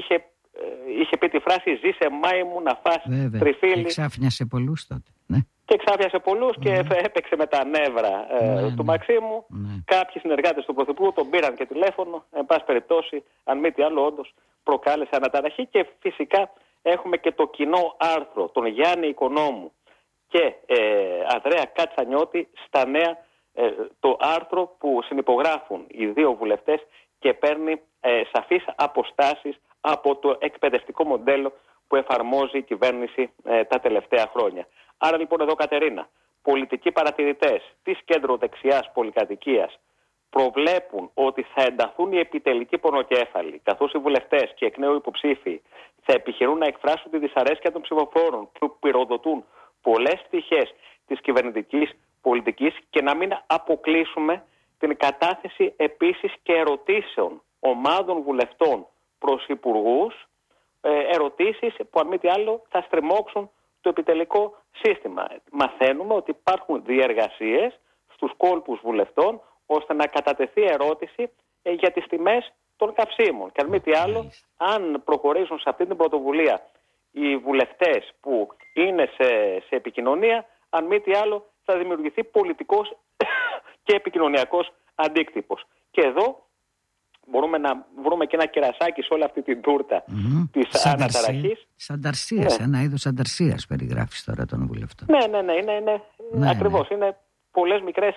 είχε πει τη φράση «Ζήσε μάη μου να φας τριφύλι». Και εξάφνιασε πολλούς τότε. Ναι. Και εξάφιασε πολλούς και έπαιξε με τα νεύρα του Μαξίμου. Κάποιοι συνεργάτες του Πρωθυπουργού τον πήραν και τηλέφωνο. Εν πάση περιπτώσει, αν μη τι άλλο, όντως προκάλεσε αναταραχή. Και φυσικά έχουμε και το κοινό άρθρο των Γιάννη Οικονόμου και Ανδρέα Κατσανιώτη στα Νέα, το άρθρο που συνυπογράφουν οι δύο βουλευτές και παίρνει σαφείς αποστάσεις από το εκπαιδευτικό μοντέλο που εφαρμόζει η κυβέρνηση τα τελευταία χρόνια. Άρα λοιπόν εδώ, Κατερίνα, πολιτικοί παρατηρητές της κέντρο-δεξιάς πολυκατοικίας προβλέπουν ότι θα ενταθούν οι επιτελικοί πονοκέφαλοι, καθώς οι βουλευτές και εκ νέου υποψήφοι θα επιχειρούν να εκφράσουν τη δυσαρέσκεια των ψηφοφόρων που πυροδοτούν πολλές πτυχές της κυβερνητικής πολιτικής, και να μην αποκλείσουμε την κατάθεση επίσης και ερωτήσεων ομάδων βουλευτών προς υπουργούς, ερωτήσεις που αν μη τι άλλο θα στριμώξουν το επιτελικό σύστημα. Μαθαίνουμε ότι υπάρχουν διεργασίες στους κόλπους βουλευτών ώστε να κατατεθεί ερώτηση για τις τιμές των καυσίμων. Και αν μη τι άλλο, αν προχωρήσουν σε αυτή την πρωτοβουλία οι βουλευτές που είναι σε επικοινωνία, αν μη τι άλλο θα δημιουργηθεί πολιτικός και επικοινωνιακός αντίκτυπος. Και εδώ μπορούμε να βρούμε και ένα κερασάκι σε όλη αυτή την τούρτα της αναταραχής. Ανταρσίας, ένα είδος ανταρσίας περιγράφεις τώρα των βουλευτών. Ναι, ακριβώς. Είναι πολλές μικρές,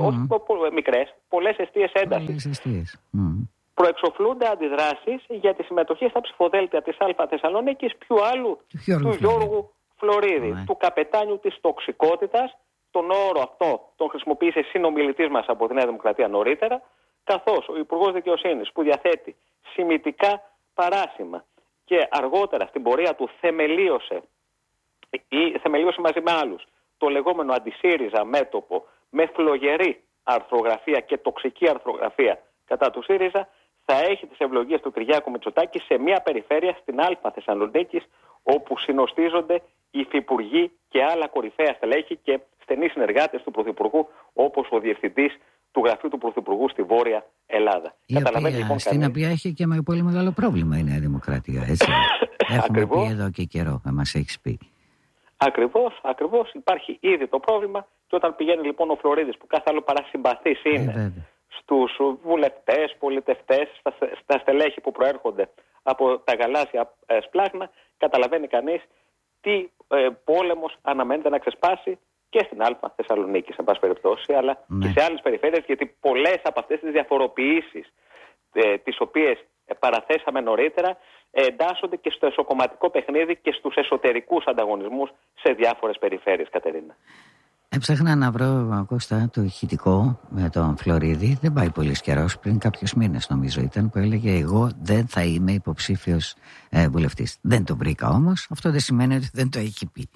πολλές εστίες έντασης. Προεξοφλούνται αντιδράσεις για τη συμμετοχή στα ψηφοδέλτια της Α Θεσσαλονίκης, ποιου άλλου, του Γιώργου Φλωρίδη, του καπετάνιου της τοξικότητας. Τον όρο αυτό τον χρησιμοποίησε συνομιλητής μας από τη Νέα Δημοκρατία νωρίτερα, καθώς ο Υπουργός Δικαιοσύνης, που διαθέτει σημητικά παράσημα και αργότερα στην πορεία του θεμελίωσε μαζί με άλλους το λεγόμενο αντισύριζα μέτωπο με φλογερή αρθρογραφία και τοξική αρθρογραφία κατά του ΣΥΡΙΖΑ, θα έχει τις ευλογίες του Κυριάκου Μητσοτάκη σε μια περιφέρεια στην Α Θεσσαλονίκης, όπου συνοστίζονται υφυπουργοί και άλλα κορυφαία στελέχη και στενοί συνεργάτες του Πρωθυπουργού, όπως ο Διευθυντής του Γραφείου του Πρωθυπουργού στη Βόρεια Ελλάδα. Στην οποία έχει και με πολύ μεγάλο πρόβλημα η Νέα Δημοκρατία, έτσι. Έχουμε πει εδώ και καιρό, μας έχεις πει. Ακριβώς. Υπάρχει ήδη το πρόβλημα, και όταν πηγαίνει λοιπόν ο Φλωρίδης, που κάθε άλλο παρασυμπαθής είναι στους βουλευτές, πολιτευτές, στα στελέχη που προέρχονται από τα γαλάζια σπλάχνα, καταλαβαίνει κανείς τι πόλεμος αναμένεται να ξεσπάσει και στην Α Θεσσαλονίκη, σε πάση περιπτώσει, αλλά και σε άλλες περιφέρειες, γιατί πολλές από αυτές τις διαφοροποιήσεις τις οποίες παραθέσαμε νωρίτερα εντάσσονται και στο εσωκομματικό παιχνίδι και στους εσωτερικούς ανταγωνισμούς σε διάφορες περιφέρειες, Κατερίνα. Έψαχνα να βρω, Κώστα, το ηχητικό με τον Φλωρίδη. Δεν πάει πολύ καιρός, πριν κάποιους μήνες νομίζω ήταν, που έλεγε εγώ δεν θα είμαι υποψήφιος βουλευτής. Δεν το βρήκα όμως. Αυτό δεν σημαίνει ότι δεν το έχει πει.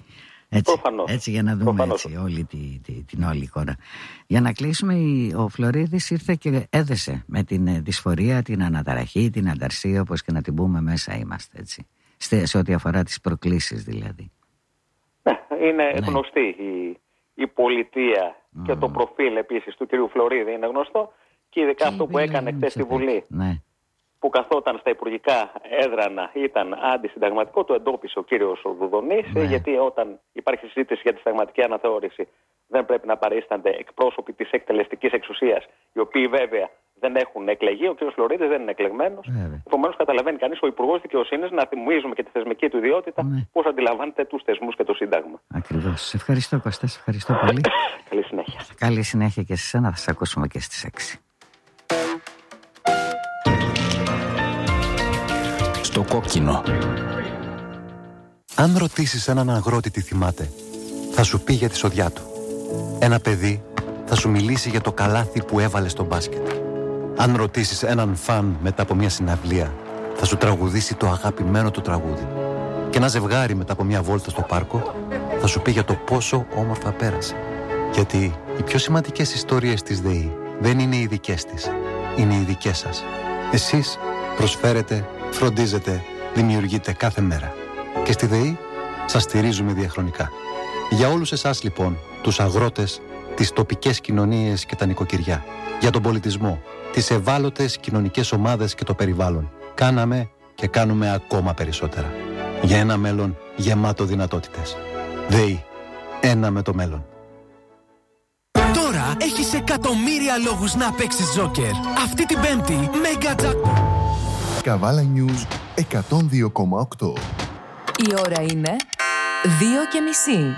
Έτσι για να δούμε όλη την όλη εικόνα. Για να κλείσουμε, ο Φλωρίδης ήρθε και έδεσε με την δυσφορία, την αναταραχή, την ανταρσία, όπως και να την πούμε, μέσα είμαστε, έτσι. Σε ό,τι αφορά τις προκλήσεις δηλαδή. Είναι γνωστή η πολιτεία και το προφίλ επίσης του κυρίου Φλωρίδη είναι γνωστό, και ειδικά αυτό που έκανε χτες στη Βουλή, που καθόταν στα υπουργικά έδρανα ήταν αντισυνταγματικό, το εντόπισε ο κύριος Δουδονής, γιατί όταν υπάρχει συζήτηση για τη συνταγματική αναθεώρηση δεν πρέπει να παρίστανται εκπρόσωποι της εκτελεστικής εξουσίας, οι οποίοι βέβαια δεν έχουν εκλεγεί, ο κύριος Φλωρίδης δεν είναι εκλεγμένος. Επομένως, καταλαβαίνει κανείς ο Υπουργός Δικαιοσύνης, να θυμίζουμε και τη θεσμική του ιδιότητα, πώς αντιλαμβάνεται τους θεσμούς και το Σύνταγμα. Ακριβώς. Σε ευχαριστώ, Κώστα, σε ευχαριστώ πολύ. Καλή συνέχεια. Καλή συνέχεια και σε εσένα, θα σε ακούσουμε και στις 6. Στο κόκκινο. Αν ρωτήσεις έναν αγρότη τι θυμάται, θα σου πει για τη σοδιά του. Ένα παιδί θα σου μιλήσει για το καλάθι που έβαλε στο μπάσκετ. Αν ρωτήσεις έναν φαν μετά από μια συναυλία, θα σου τραγουδήσει το αγαπημένο του τραγούδι. Και ένα ζευγάρι μετά από μια βόλτα στο πάρκο θα σου πει για το πόσο όμορφα πέρασε. Γιατί οι πιο σημαντικές ιστορίες της ΔΕΗ δεν είναι οι δικές της, είναι οι δικές σας. Εσείς προσφέρετε, φροντίζετε, δημιουργείτε κάθε μέρα. Και στη ΔΕΗ σας στηρίζουμε διαχρονικά. Για όλους εσάς λοιπόν, τους αγρότες, τις τοπικές κοινωνίες και τα νοικοκυριά, για τον πολιτισμό, τις ευάλωτες κοινωνικές ομάδες και το περιβάλλον, κάναμε και κάνουμε ακόμα περισσότερα. Για ένα μέλλον γεμάτο δυνατότητες. ΔΕΗ. Ένα με το μέλλον. Τώρα έχεις εκατομμύρια λόγους να παίξεις Τζόκερ. Αυτή την Πέμπτη, Mega Jackpot. Καβάλα News 102,8. Η ώρα είναι 2:30.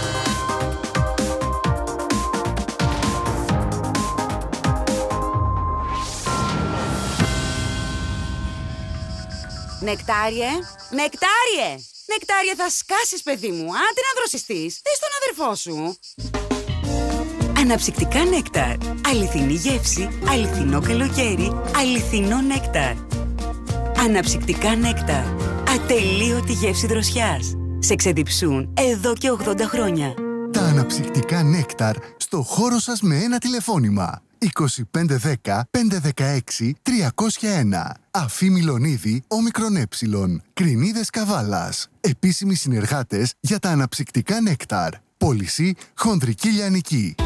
Νεκτάριε, Νεκτάριε! Νεκτάριε, θα σκάσεις, παιδί μου. Άντε να δροσιστείς. Δες τον αδερφό σου. Αναψυκτικά Νέκταρ. Αληθινή γεύση, αληθινό καλοκαίρι, αληθινό Νέκταρ. Αναψυκτικά Νέκταρ. Ατελείωτη γεύση δροσιάς. Σε ξεδιψούν εδώ και 80 χρόνια. Τα αναψυκτικά Νέκταρ στο χώρο σας με ένα τηλεφώνημα. 2510 516 301. Αφή Μιλονίδη, όμικρον έψιλον. Κρινίδες Καβάλας. Επίσημοι συνεργάτες για τα αναψυκτικά Νέκταρ. Πώληση Χονδρική Λιανική.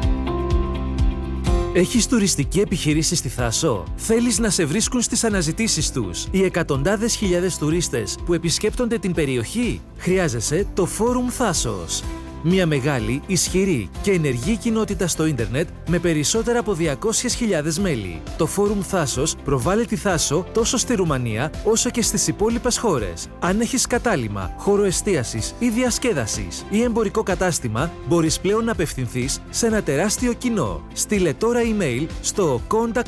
Έχεις τουριστική επιχείρηση στη Θάσο? Θέλεις να σε βρίσκουν στις αναζητήσεις τους οι εκατοντάδες χιλιάδες τουρίστες που επισκέπτονται την περιοχή? Χρειάζεσαι το Φόρουμ Θάσος. Μια μεγάλη, ισχυρή και ενεργή κοινότητα στο ίντερνετ με περισσότερα από 200.000 μέλη. Το Φόρουμ Θάσος προβάλλει τη Θάσο τόσο στη Ρουμανία όσο και στις υπόλοιπες χώρες. Αν έχεις κατάλημα, χώρο εστίασης ή διασκέδασης ή εμπορικό κατάστημα, μπορείς πλέον να απευθυνθείς σε ένα τεράστιο κοινό. Στείλε τώρα email στο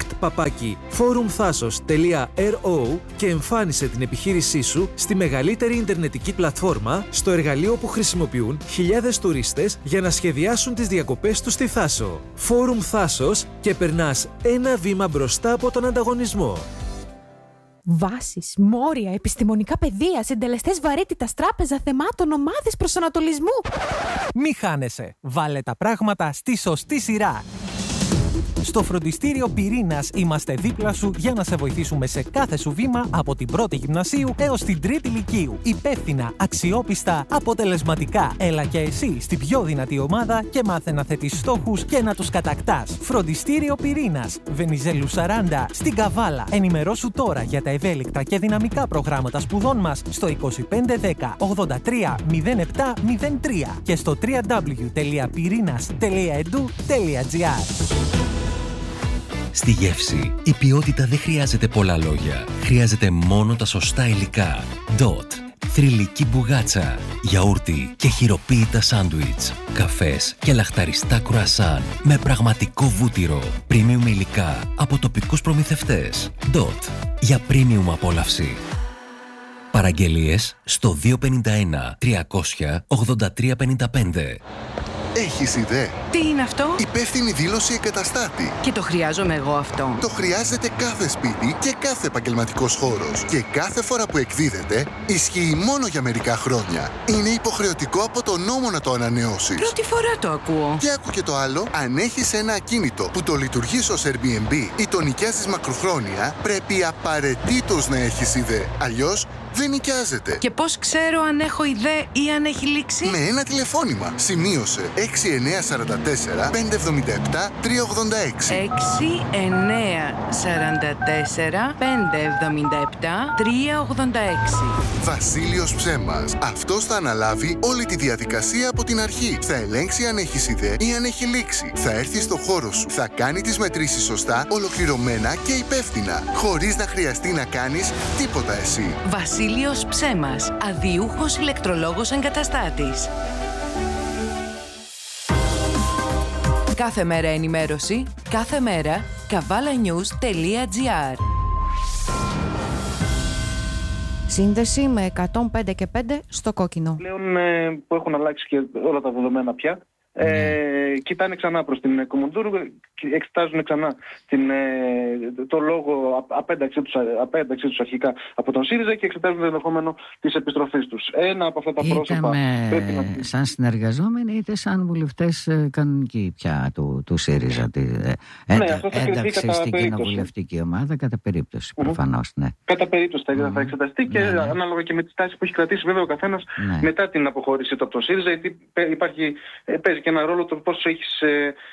contact@forumthasos.ro και εμφάνισε την επιχείρησή σου στη μεγαλύτερη ιντερνετική πλατφόρμα, στο εργαλείο που χρησιμοποιούν χιλιάδες τουρίστες για να σχεδιάσουν τις διακοπές τους στη Θάσο. Φόρουμ Θάσος και περνάς ένα βήμα μπροστά από τον ανταγωνισμό. Βάσεις, μόρια, επιστημονικά πεδία, συντελεστές βαρύτητας, τράπεζα θεμάτων, ομάδες προσανατολισμού. Μη χάνεσαι. Βάλε τα πράγματα στη σωστή σειρά. Στο φροντιστήριο Πυρήνας είμαστε δίπλα σου για να σε βοηθήσουμε σε κάθε σου βήμα από την πρώτη γυμνασίου έως την τρίτη λυκείου. Υπεύθυνα, αξιόπιστα, αποτελεσματικά. Έλα και εσύ στην πιο δυνατή ομάδα και μάθε να θέτεις στόχους και να τους κατακτάς. Φροντιστήριο Πυρήνας, Βενιζέλου 40, στην Καβάλα. Ενημερώσου τώρα για τα ευέλικτα και δυναμικά προγράμματα σπουδών μας στο 2510 83 07 03 και στο www.pyrinas.edu.gr. Στη γεύση, η ποιότητα δεν χρειάζεται πολλά λόγια. Χρειάζεται μόνο τα σωστά υλικά. DOT. Θρυλική μπουγάτσα, γιαούρτι και χειροποίητα σάντουιτς, καφές και λαχταριστά κρουασάν με πραγματικό βούτυρο. Premium υλικά από τοπικούς προμηθευτές. DOT. Για premium απόλαυση. Παραγγελίες στο 251 300 8355. Έχεις ιδέα? Τι είναι αυτό? Υπεύθυνη δήλωση εγκαταστάτη. Και το χρειάζομαι εγώ αυτό. Το χρειάζεται κάθε σπίτι και κάθε επαγγελματικός χώρος. Και κάθε φορά που εκδίδεται, ισχύει μόνο για μερικά χρόνια. Είναι υποχρεωτικό από τον νόμο να το ανανεώσεις. Πρώτη φορά το ακούω. Και άκου και το άλλο. Αν έχεις ένα ακίνητο που το λειτουργείς ως Airbnb ή το νοικιάζεις μακροχρόνια, πρέπει απαραίτητος να έχεις ιδέα. Αλλιώς δεν νοικιάζεται. Και πώς ξέρω αν έχω ιδέα ή αν έχει λήξει? Με ένα τηλεφώνημα. Σημείωσε 6944 577 386. 6944 577 386. Βασίλειος Ψέμας. Αυτός θα αναλάβει όλη τη διαδικασία από την αρχή. Θα ελέγξει αν έχεις ιδέα ή αν έχει λήξει. Θα έρθει στο χώρο σου. Θα κάνει τις μετρήσεις σωστά, ολοκληρωμένα και υπεύθυνα. Χωρίς να χρειαστεί να κάνεις τίποτα εσύ. Βασίλειος Ψέμας, αδιούχος ηλεκτρολόγος εγκαταστάτης. Κάθε μέρα ενημέρωση, κάθε μέρα kavalanews.gr. Σύνδεση με 105 και 5 στο κόκκινο. Πλέον που έχουν αλλάξει και όλα τα δεδομένα πια, κοιτάνε ξανά προς την Κομοντούρου, εξετάζουν ξανά το λόγο απένταξή τους αρχικά από τον ΣΥΡΙΖΑ και εξετάζουν το ενδεχόμενο της επιστροφής τους. Ένα από αυτά τα πρόσωπα πρέπει να... σαν συνεργαζόμενοι είτε σαν βουλευτές κανονικοί πια του ΣΥΡΙΖΑ. Ένταξη στην κοινοβουλευτική ομάδα κατά περίπτωση προφανώς. Ναι. Κατά περίπτωση θα εξεταστεί και ανάλογα και με τη στάση που έχει κρατήσει βέβαια ο καθένας μετά την αποχώρησή του από τον ΣΥΡΙΖΑ, γιατί παίζει και ένα ρόλο το πώς έχεις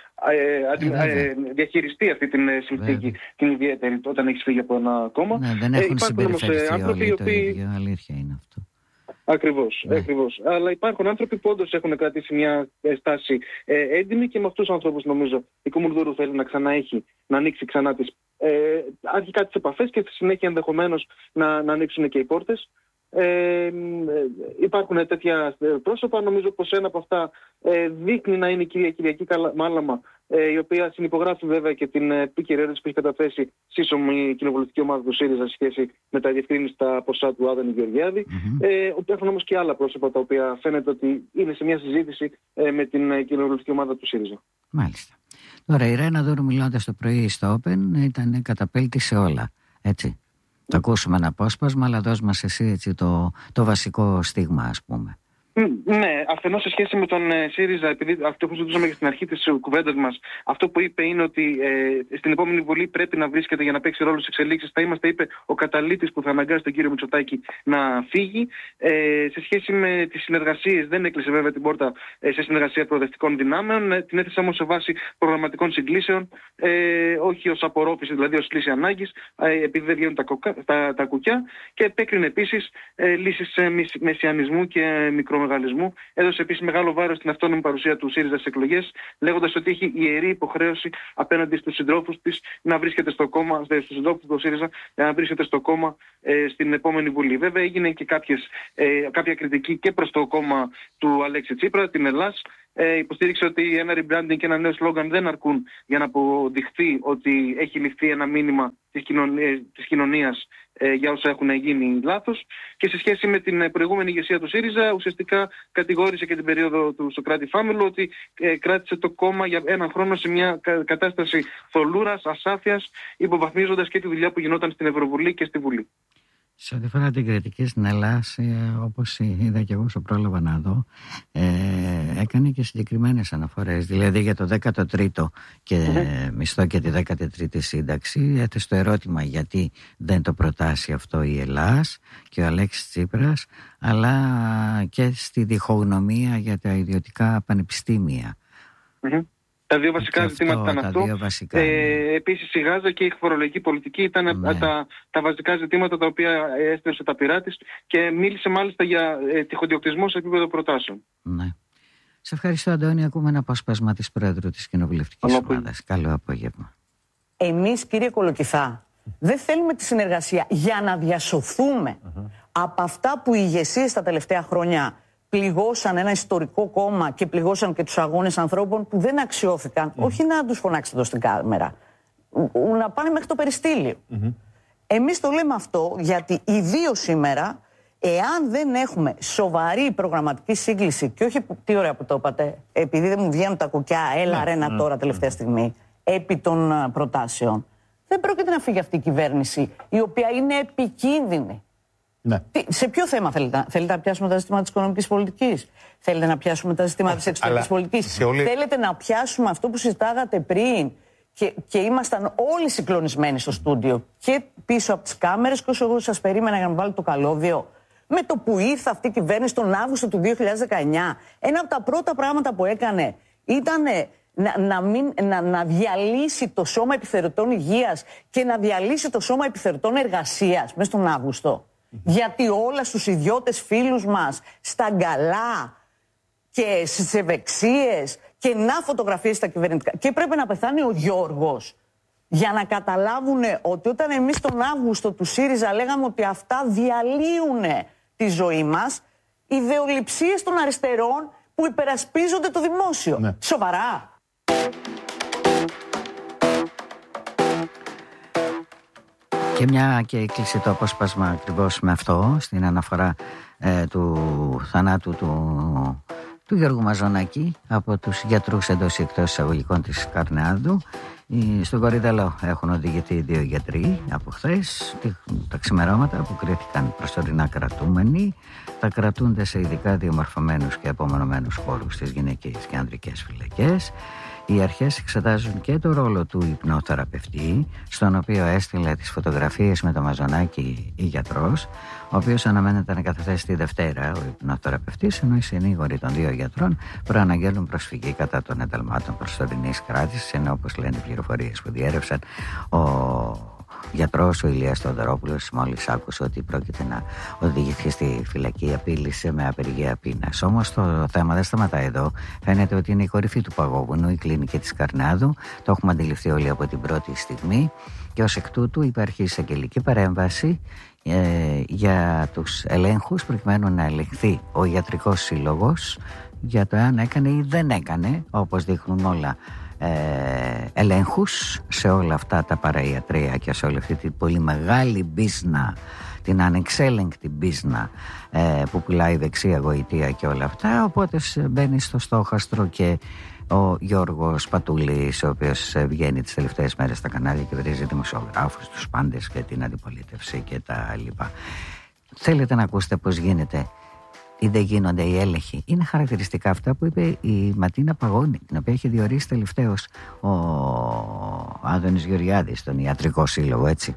διαχειριστεί αυτή την συνθήκη την ιδιαίτερη όταν έχεις φύγει από ένα κόμμα. Ναι, δεν έχουν συμπεριφερθεί όλοι το ίδιο, αλήθεια είναι αυτό. Ακριβώς. Αλλά υπάρχουν άνθρωποι που όντως έχουν κρατήσει μια στάση έντιμη και με αυτούς τους ανθρώπους νομίζω η Κομοντούρου θέλει να ανοίξει ξανά αρχικά τις επαφές και στη συνέχεια ενδεχομένως να ανοίξουν και οι πόρτες. Υπάρχουν τέτοια πρόσωπα. Νομίζω πως ένα από αυτά δείχνει να είναι η κυρία Κυριακή Μάλαμα, η οποία συνυπογράφει βέβαια και την επίκαιρη ερώτηση που έχει καταθέσει σύσσωμη η κοινοβουλευτική ομάδα του ΣΥΡΙΖΑ σε σχέση με τα διευκρίνηστα ποσά του Άδωνη Γεωργιάδη. Υπάρχουν όμως και άλλα πρόσωπα τα οποία φαίνεται ότι είναι σε μια συζήτηση με την κοινοβουλευτική ομάδα του ΣΥΡΙΖΑ. Μάλιστα. Τώρα η Ρένα Δούρου, μιλώντας το πρωί στο Open, ήταν καταπέλτη σε όλα. Έτσι. Θα ακούσουμε ένα απόσπασμα, αλλά δώσ' μας εσύ έτσι το βασικό στίγμα, ας πούμε. Ναι, αφενός σε σχέση με τον ΣΥΡΙΖΑ, επειδή αυτό που ζητούσαμε και στην αρχή της κουβέντας μας, αυτό που είπε είναι ότι στην επόμενη Βουλή πρέπει να βρίσκεται για να παίξει ρόλο στις εξελίξεις. Θα είμαστε, είπε, ο καταλύτης που θα αναγκάσει τον κύριο Μητσοτάκη να φύγει. Σε σχέση με τις συνεργασίες, δεν έκλεισε βέβαια την πόρτα σε συνεργασία προοδευτικών δυνάμεων. Την έθεσε όμως σε βάση προγραμματικών συγκλήσεων, όχι ως απορρόφηση, δηλαδή ως λύση ανάγκης, επειδή δεν βγαίνουν τα κουκιά. Και επέκρινε επίσης λύσεις μεσιανισμού και μικρομεσαίου νεογαλλισμού, έδωσε επίσης μεγάλο βάρος στην αυτόνομη παρουσία του ΣΥΡΙΖΑ στις εκλογές, λέγοντας ότι έχει ιερή υποχρέωση απέναντι στους συντρόφους της να βρίσκεται στο κόμμα, στους συντρόφους του ΣΥΡΙΖΑ να βρίσκεται στο κόμμα στην επόμενη Βουλή. Βέβαια, έγινε και κάποια κριτική και προς το κόμμα του Αλέξη Τσίπρα, την Ελλάς. Υποστήριξε ότι ένα rebranding και ένα νέο σλόγγαν δεν αρκούν για να αποδειχθεί ότι έχει ληφθεί ένα μήνυμα της κοινωνίας για όσα έχουν γίνει λάθος. Και σε σχέση με την προηγούμενη ηγεσία του ΣΥΡΙΖΑ, ουσιαστικά κατηγόρησε και την περίοδο του Σωκράτη Φάμελου ότι κράτησε το κόμμα για έναν χρόνο σε μια κατάσταση θολούρας, ασάφειας, υποβαθμίζοντας και τη δουλειά που γινόταν στην Ευρωβουλή και στη Βουλή. Σε ό,τι αφορά την κριτική στην Ελλάδα, όπως είδα και εγώ όσο πρόλαβα να δω, έκανε και συγκεκριμένες αναφορές. Δηλαδή για το 13ο μισθό και τη 13η σύνταξη έθεσε το ερώτημα γιατί δεν το προτάσει αυτό η Ελλάς και ο Αλέξης Τσίπρας, αλλά και στη διχογνωμία για τα ιδιωτικά πανεπιστήμια. Τα δύο βασικά ζητήματα ήταν αυτό. Επίσης η Γάζα και η φορολογική πολιτική ήταν τα βασικά ζητήματα τα οποία έστρεψε τα πειρά της και μίλησε μάλιστα για τυχοδιοκτισμό σε επίπεδο προτάσεων. Ναι. Σε ευχαριστώ, Αντώνη. Ακούμε ένα απόσπασμα της Πρόεδρου της Κοινοβουλευτικής Ομάδας. Καλό απόγευμα. Εμείς, κύριε Κολοκυθά, δεν θέλουμε τη συνεργασία για να διασωθούμε από αυτά που οι ηγεσίες τα τελευταία χρόνια πληγώσαν ένα ιστορικό κόμμα και πληγώσαν και τους αγώνες ανθρώπων που δεν αξιώθηκαν, όχι να τους φωνάξετε εδώ στην κάμερα, να πάνε μέχρι το περιστήλιο. Εμείς το λέμε αυτό γιατί ιδίως σήμερα, εάν δεν έχουμε σοβαρή προγραμματική σύγκληση, και όχι τι ωραία που το είπατε, επειδή δεν μου βγαίνουν τα κουκιά, έλα ρένα τώρα τελευταία στιγμή, επί των προτάσεων, δεν πρόκειται να φύγει αυτή η κυβέρνηση, η οποία είναι επικίνδυνη. Ναι. Σε ποιο θέμα θέλετε να πιάσουμε τα ζητήματα της οικονομικής πολιτικής, θέλετε να πιάσουμε τα ζητήματα της εξωτερικής πολιτικής, θέλετε να πιάσουμε αυτό που συζητάγατε πριν και ήμασταν όλοι συγκλονισμένοι στο στούντιο και πίσω από τις κάμερες και όσο εγώ σας περίμενα για να βάλω το καλώδιο, με το που ήρθε αυτή η κυβέρνηση τον Αύγουστο του 2019, ένα από τα πρώτα πράγματα που έκανε ήταν να διαλύσει το Σώμα Επιθεωρητών Υγείας και να διαλύσει το Σώμα Επιθεωρητών Εργασίας μέσα στον Αύγουστο. Γιατί όλα στους ιδιώτες φίλους μας, στα αγκαλά και στις ευεξίες και να φωτογραφίες στα κυβερνητικά. Και πρέπει να πεθάνει ο Γιώργος για να καταλάβουν ότι όταν εμείς τον Αύγουστο του ΣΥΡΙΖΑ λέγαμε ότι αυτά διαλύουν τη ζωή μας, ιδεολειψίες των αριστερών που υπερασπίζονται το δημόσιο. Ναι. Σοβαρά. Και μια και έκλεισε το απόσπασμα ακριβώς με αυτό, στην αναφορά του θανάτου του Γιώργου Μαζονάκη από τους γιατρούς εντός ή εκτός εισαγωγικών της Καρνεάδου. Στον Κορυδαλό έχουν οδηγηθεί 2 γιατροί από χθες, τα ξημερώματα που κρίθηκαν προσωρινά κρατούμενοι. Θα κρατούνται σε ειδικά διαμορφωμένους και απομονωμένους χώρους στις γυναικείες και ανδρικές φυλακές. Οι αρχές εξετάζουν και το ρόλο του υπνοθεραπευτή, στον οποίο έστειλε τις φωτογραφίες με το Μαζονάκη η γιατρός, ο οποίος αναμένεται να καταθέσει τη Δευτέρα ο υπνοθεραπευτής, ενώ οι συνήγοροι των 2 γιατρών προαναγγέλουν προσφυγή κατά των ενταλμάτων προσωρινής κράτησης, ενώ όπως λένε οι πληροφορίες που διέρευσαν, ο γιατρός ο Ηλίας Θεοδωρόπουλος μόλις άκουσε ότι πρόκειται να οδηγηθεί στη φυλακή, απείλησε με απεργία πείνας. Όμως το θέμα δεν σταματάει εδώ. Φαίνεται ότι είναι η κορυφή του παγόβουνου, η κλίνικη της Καρνάδου. Το έχουμε αντιληφθεί όλοι από την πρώτη στιγμή και ως εκ τούτου υπάρχει εισαγγελική παρέμβαση για τους ελέγχους προκειμένου να ελεγχθεί ο ιατρικός σύλλογος για το αν έκανε ή δεν έκανε, όπως δείχνουν όλα, ελέγχους σε όλα αυτά τα παραϊατρία και σε όλη αυτή την πολύ μεγάλη μπίζνα, την ανεξέλεγκτη μπίζνα που πουλάει δεξιά γοητεία και όλα αυτά. Οπότε μπαίνει στο στόχαστρο και ο Γιώργος Πατούλης, ο οποίος βγαίνει τις τελευταίες μέρες στα κανάλια και βρίζει δημοσιογράφους, τους πάντες και την αντιπολίτευση και τα λοιπά. Θέλετε να ακούσετε πώς γίνεται ή δεν γίνονται οι έλεγχοι? Είναι χαρακτηριστικά αυτά που είπε η Ματίνα Παγώνη, την οποία έχει διορίσει τελευταίως ο Άδωνης Γεωργιάδης στον Ιατρικό Σύλλογο, έτσι.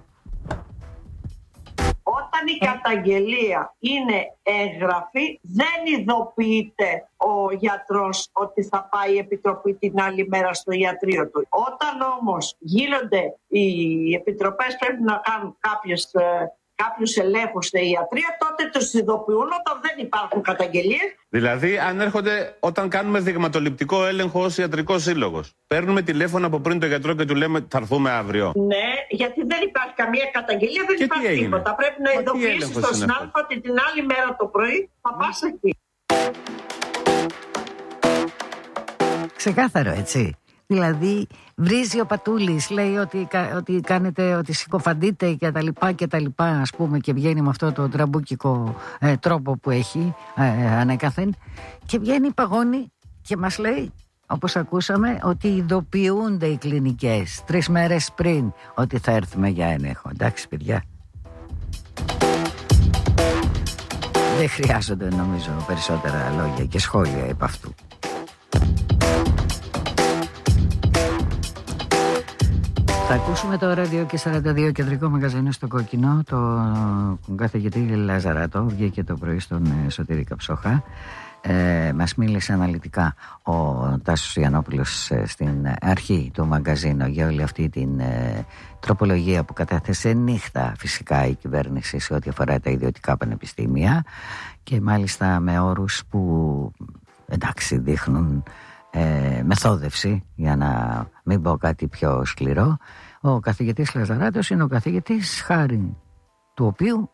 Όταν η καταγγελία είναι έγγραφη, δεν ειδοποιείται ο γιατρός ότι θα πάει η επιτροπή την άλλη μέρα στο ιατρείο του. Όταν όμως γίνονται οι επιτροπές, πρέπει να κάνουν κάποιους ελέγχους στην ιατρία, τότε τους ειδοποιούν όταν δεν υπάρχουν καταγγελίες. Δηλαδή, αν έρχονται όταν κάνουμε δειγματοληπτικό έλεγχο ως ιατρικός σύλλογος, παίρνουμε τηλέφωνο από πριν τον γιατρό και του λέμε θα έρθουμε αύριο. Ναι, γιατί δεν υπάρχει καμία καταγγελία, δεν υπάρχει τίποτα. Πρέπει να ειδοποιήσεις τον συνάδελφο ότι την άλλη μέρα το πρωί θα πας εκεί. Ξεκάθαρο, έτσι. Δηλαδή βρίζει ο Πατούλης, λέει ότι κάνετε, ότι συκοφαντείτε και τα λοιπά, ας πούμε, και βγαίνει με αυτό το τραμπούκικο τρόπο που έχει ανέκαθεν, και βγαίνει η Παγώνη και μας λέει, όπως ακούσαμε, ότι ειδοποιούνται οι κλινικές 3 μέρες πριν ότι θα έρθουμε για έλεγχο. Εντάξει, παιδιά, δεν χρειάζονται νομίζω περισσότερα λόγια και σχόλια επ' αυτού. Θα ακούσουμε τώρα 2 και 42 κεντρικό μαγαζίνο στο Κόκκινο. Το καθηγητή Λαζαράτο βγήκε το πρωί στον Σωτήρη Καψόχα. Μας μίλησε αναλυτικά ο Τάσος Ιαννόπουλος στην αρχή του μαγκαζίνου για όλη αυτή την τροπολογία που κατέθεσε νύχτα φυσικά η κυβέρνηση σε ό,τι αφορά τα ιδιωτικά πανεπιστήμια, και μάλιστα με όρους που εντάξει δείχνουν μεθόδευση, για να μην πω κάτι πιο σκληρό. Ο καθηγητής Λαζαράτος είναι ο καθηγητής χάρη του οποίου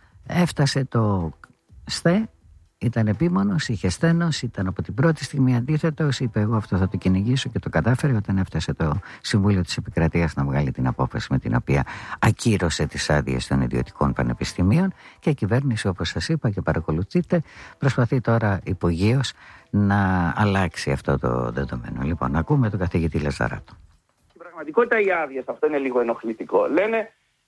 έφτασε το ΣΤΕ, ήταν επίμονος, είχε στένος, ήταν από την πρώτη στιγμή αντίθετος, είπε εγώ αυτό θα το κυνηγήσω, και το κατάφερε όταν έφτασε το Συμβούλιο της Επικρατείας να βγάλει την απόφαση με την οποία ακύρωσε τις άδειες των ιδιωτικών πανεπιστημίων, και η κυβέρνηση, όπως σας είπα και παρακολουθείτε, προσπαθεί τώρα υπογείως να αλλάξει αυτό το δεδομένο. Λοιπόν, ακούμε τον καθηγητή Λαζαράτο. Στην πραγματικότητα οι άδειες, αυτό είναι λίγο ενοχλητικό. Λένε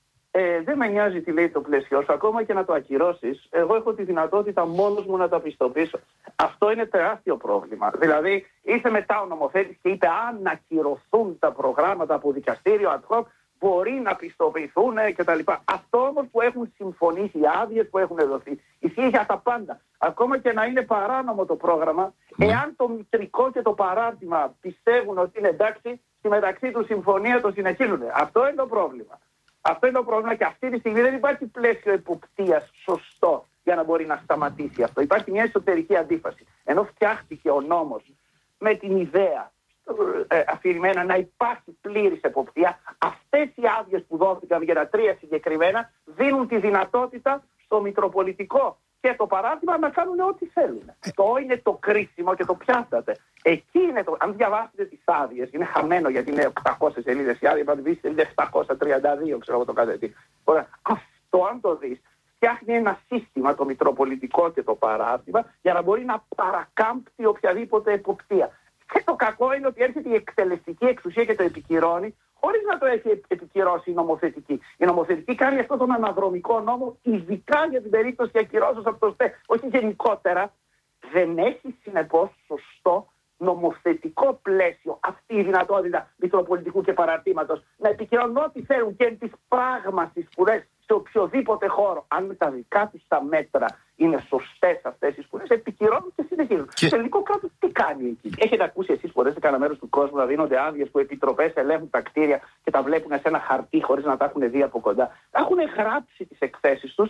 δεν με νοιάζει τι λέει το πλαίσιο σου, ακόμα και να το ακυρώσεις. Εγώ έχω τη δυνατότητα μόνος μου να τα πιστοποιήσω. Αυτό είναι τεράστιο πρόβλημα. Δηλαδή, ήρθε μετά ο νομοθέτης και είπε: αν ακυρωθούν τα προγράμματα από δικαστήριο ad hoc, μπορεί να πιστοποιηθούν κτλ. Αυτό όμως που έχουν συμφωνήσει, οι άδειες που έχουν δοθεί, ισχύει για τα πάντα. Ακόμα και να είναι παράνομο το πρόγραμμα, εάν το μητρικό και το παράρτημα πιστεύουν ότι είναι εντάξει, στη μεταξύ του συμφωνία το συνεχίζουν. Αυτό είναι το πρόβλημα. Αυτό είναι το πρόβλημα, και αυτή τη στιγμή δεν υπάρχει πλαίσιο εποπτείας σωστό για να μπορεί να σταματήσει αυτό. Υπάρχει μια εσωτερική αντίφαση. Ενώ φτιάχτηκε ο νόμος με την ιδέα αφηρημένα να υπάρχει πλήρης εποπτεία, αυτές οι άδειες που δόθηκαν για τα 3 συγκεκριμένα δίνουν τη δυνατότητα στο Μητροπολιτικό και το παράδειγμα να κάνουν ό,τι θέλουν. Το είναι το κρίσιμο και το πιάσατε. Εκεί είναι το. Αν διαβάσετε τις άδειες, είναι χαμένο γιατί είναι 800 σελίδες η άδεια, αν δεις είναι 732, ξέρω εγώ το κάθε τι. Αυτό, αν το δεις, φτιάχνει ένα σύστημα, το Μητροπολιτικό και το παράδειγμα, για να μπορεί να παρακάμπτει οποιαδήποτε εποπτεία. Και το κακό είναι ότι έρχεται η εκτελεστική εξουσία και το επικυρώνει, χωρίς να το έχει επικυρώσει η νομοθετική. Η νομοθετική κάνει αυτόν τον αναδρομικό νόμο, ειδικά για την περίπτωση ακυρώσεως από το ΣΤΕ. Όχι γενικότερα. Δεν έχει συνεπώς σωστό νομοθετικό πλαίσιο αυτή η δυνατότητα μητροπολιτικού και παραρτήματος να επικυρώνουν ό,τι θέλουν και τις πράγματι σπουδές σε οποιοδήποτε χώρο. Αν με τα δικά τους τα μέτρα είναι σωστές αυτές οι σπουδές, επικυρώνουν και συνεχίζουν. Και το ελληνικό κράτος τι κάνει εκεί? Έχετε ακούσει εσείς φορές σε κανένα μέρος του κόσμου να δίνονται άδειες που επιτροπές ελέγχουν τα κτίρια και τα βλέπουν σε ένα χαρτί χωρίς να τα έχουν δει από κοντά? Έχουν γράψει τις εκθέσεις τους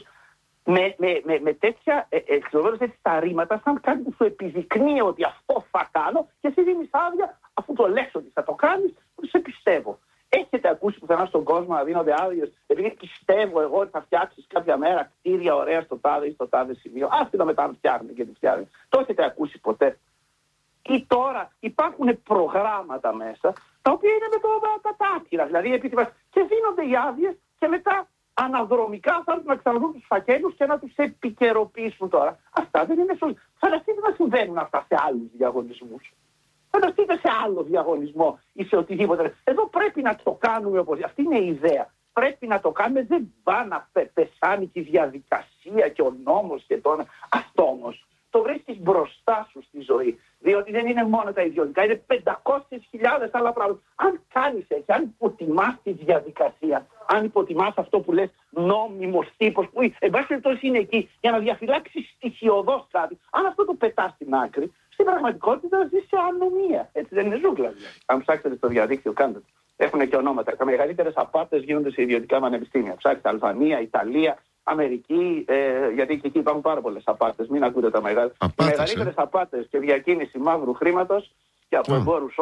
με τέτοια τα ρήματα, σαν κάτι που σου επιδεικνύει ότι αυτό θα κάνω, και εσύ δίνεις άδεια αφού το λες ότι θα το κάνεις, που σε πιστεύω. Έχετε ακούσει πουθενά στον κόσμο να δίνονται άδειες επειδή πιστεύω εγώ ότι θα φτιάξεις κάποια μέρα κτίρια ωραία στο τάδε ή στο τάδε σημείο? Άσχετα μετά αν φτιάχνει και τι φτιάχνει. Το έχετε ακούσει ποτέ? Ή τώρα υπάρχουν προγράμματα μέσα τα οποία είναι με τα άκυρα, δηλαδή επίτηδες, και δίνονται οι άδειες και μετά αναδρομικά θα έρθουν να ξαναδούν τους φακέλους και να τους επικαιροποιήσουν τώρα. Αυτά δεν είναι σωστά. Φανταστείτε να συμβαίνουν αυτά σε άλλους διαγωνισμούς. Φανταστείτε σε άλλο διαγωνισμό ή σε οτιδήποτε. Εδώ πρέπει να το κάνουμε όπως. Αυτή είναι η ιδέα. Πρέπει να το κάνουμε. Δεν πάει να πεσάνει και η διαδικασία και ο νόμος και το. Αυτό όμως το βρίσκεις μπροστά σου στη ζωή. Διότι δεν είναι μόνο τα ιδιωτικά, είναι 500.000 άλλα πράγματα. Αν κάνεις έτσι, αν υποτιμάς τη διαδικασία, αν υποτιμάς αυτό που λες νόμιμος τύπος, που εν πάση περιπτώσει είναι εκεί για να διαφυλάξει στοιχειωδώς κάτι, αν αυτό το πετάς στην άκρη, στην πραγματικότητα ζει σε ανομία. Έτσι δεν είναι ζούγκλα? Αν ψάξετε στο διαδίκτυο, κάντε το. Έχουν και ονόματα. Τα μεγαλύτερες απάτες γίνονται σε ιδιωτικά πανεπιστήμια. Ψάξτε Αλβανία, Ιταλία, Αμερική, γιατί και εκεί υπάρχουν πάρα πολλές απάτες, μην ακούτε τα μεγάλα. Οι μεγαλύτερες απάτες και διακίνηση μαύρου χρήματος και από εμπόρους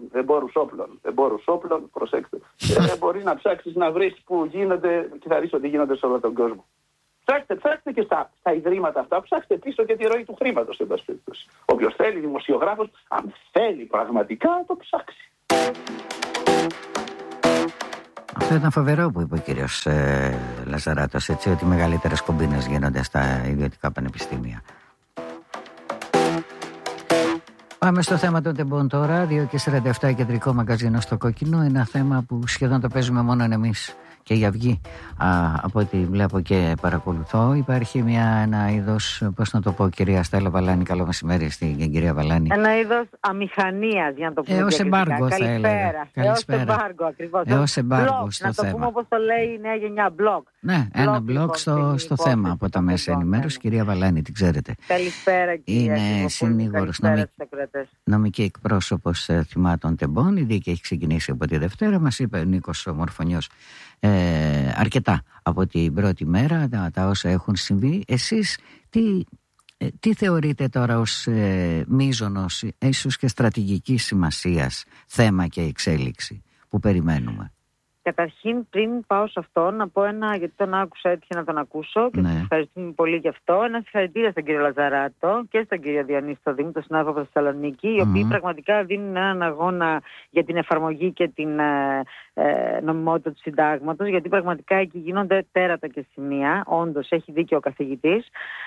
όπλων, προσέξτε. Δεν μπορεί να ψάξεις να βρεις που γίνονται και θα δεις ότι γίνονται σε όλο τον κόσμο. Ψάξτε και στα ιδρύματα αυτά, ψάξτε πίσω και τη ροή του χρήματος, εν πάση περιπτώσει. Όποιος θέλει, δημοσιογράφος, αν θέλει πραγματικά, το ψάξει. Αυτό ήταν φοβερό που είπε ο κύριος Λαζαράτος, έτσι, ότι οι μεγαλύτερες κομπίνες γίνονται στα ιδιωτικά πανεπιστήμια. Πάμε στο θέμα των τεμπών τώρα. 2:47 κεντρικό μαγκαζίνο στο Κόκκινο. Ένα θέμα που σχεδόν το παίζουμε μόνο εμείς και η Αυγή. Από ό,τι βλέπω και παρακολουθώ, υπάρχει ένα είδος, πώς να το πω, κυρία Στέλλα Βαλάνη, καλό μεσημέρι στην κυρία Βαλάνη. Ένα είδος αμηχανίας, για να το πούμε. Έως εμπάργο, θα έλεγα. Έως εμπάργο, ακριβώς. Έως εμπάργο στο να θέμα. Να το πούμε όπως το λέει η νέα γενιά, blog. Ναι, ένα blog στο θέμα από τα μέσα ενημέρωση. Κυρία Βαλάνη, την ξέρετε. Καλησπέρα, κυρία. Είναι συνήγορος, νομική εκπρόσωπος θυμάτων τεμπών. Η δίκη έχει ξεκινήσει από τη Δευτέρα. Μας είπε ο Νίκος Μορφωνιός αρκετά από την πρώτη μέρα τα όσα έχουν συμβεί. Εσείς τι θεωρείτε τώρα ως μείζωνος, ίσως και στρατηγικής σημασίας θέμα και εξέλιξη που περιμένουμε? Καταρχήν, πριν πάω σε αυτό, να πω γιατί τον άκουσα, έτυχε να τον ακούσω και σας ευχαριστούμε πολύ γι' αυτό. Ένα συγχαρητήρια στον κύριο Λαζαράτο και στον κύριο Διονύση στο Δήμο, τον συνάδελφο από τη Θεσσαλονίκη, οι οποίοι πραγματικά δίνουν έναν αγώνα για την εφαρμογή και την νομιμότητα του συντάγματος, γιατί πραγματικά εκεί γίνονται τέρατα και σημεία. Όντως, έχει δίκιο ο καθηγητής.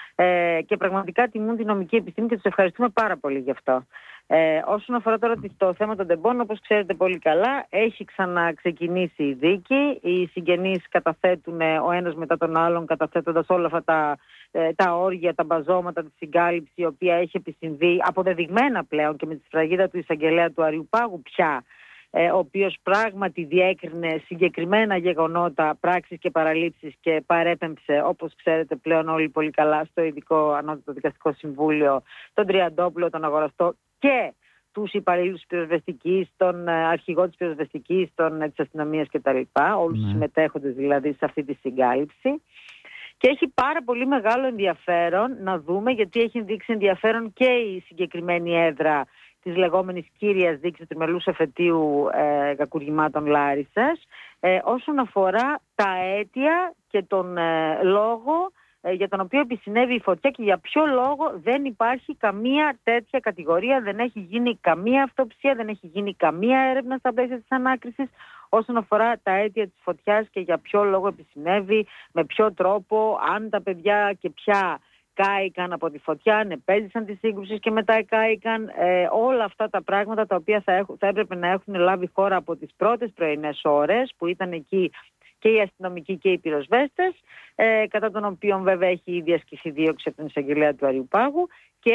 Και πραγματικά τιμούν την νομική επιστήμη και τους ευχαριστούμε πάρα πολύ γι' αυτό. Όσον αφορά τώρα το θέμα των τεμπών, όπως ξέρετε πολύ καλά, έχει ξαναξεκινήσει η δίκη. Οι συγγενείς καταθέτουν ο ένας μετά τον άλλον, καταθέτοντας όλα αυτά τα όργια, τα μπαζώματα, τη συγκάλυψη, η οποία έχει επισυμβεί αποδεδειγμένα πλέον και με τη σφραγίδα του εισαγγελέα του Αριουπάγου πια, ο οποίος πράγματι διέκρινε συγκεκριμένα γεγονότα, πράξεις και παραλήψεις και παρέπεμψε, όπως ξέρετε πλέον όλοι πολύ καλά, στο ειδικό ανώτατο δικαστικό συμβούλιο, τον Τριαντόπουλο, τον αγοραστό και τους υπαλλήλους της πυροσβεστικής, τον αρχηγό της πυροσβεστικής, της αστυνομίας κτλ. Όλους τους συμμετέχοντες δηλαδή σε αυτή τη συγκάλυψη. Και έχει πάρα πολύ μεγάλο ενδιαφέρον να δούμε, γιατί έχει δείξει ενδιαφέρον και η συγκεκριμένη έδρα της λεγόμενης κύριας δίκης του τριμελούς εφετείου κακουργημάτων Λάρισσας, όσον αφορά τα αίτια και τον λόγο για τον οποίο επισυνέβη η φωτιά και για ποιο λόγο δεν υπάρχει καμία τέτοια κατηγορία, δεν έχει γίνει καμία αυτοψία, δεν έχει γίνει καμία έρευνα στα πλαίσια της ανάκρισης όσον αφορά τα αίτια της φωτιάς και για ποιο λόγο επισυνέβη, με ποιο τρόπο, αν τα παιδιά και ποια κάηκαν από τη φωτιά, αν επέζησαν τις σύγκρουσεις και μετά κάηκαν, όλα αυτά τα πράγματα τα οποία θα έπρεπε να έχουν λάβει χώρα από τις πρώτες πρωινές ώρες που ήταν εκεί και οι αστυνομικοί και οι πυροσβέστες, κατά των οποίων βέβαια έχει ήδη ασκηθεί δίωξη από την εισαγγελέα του Αριουπάγου, και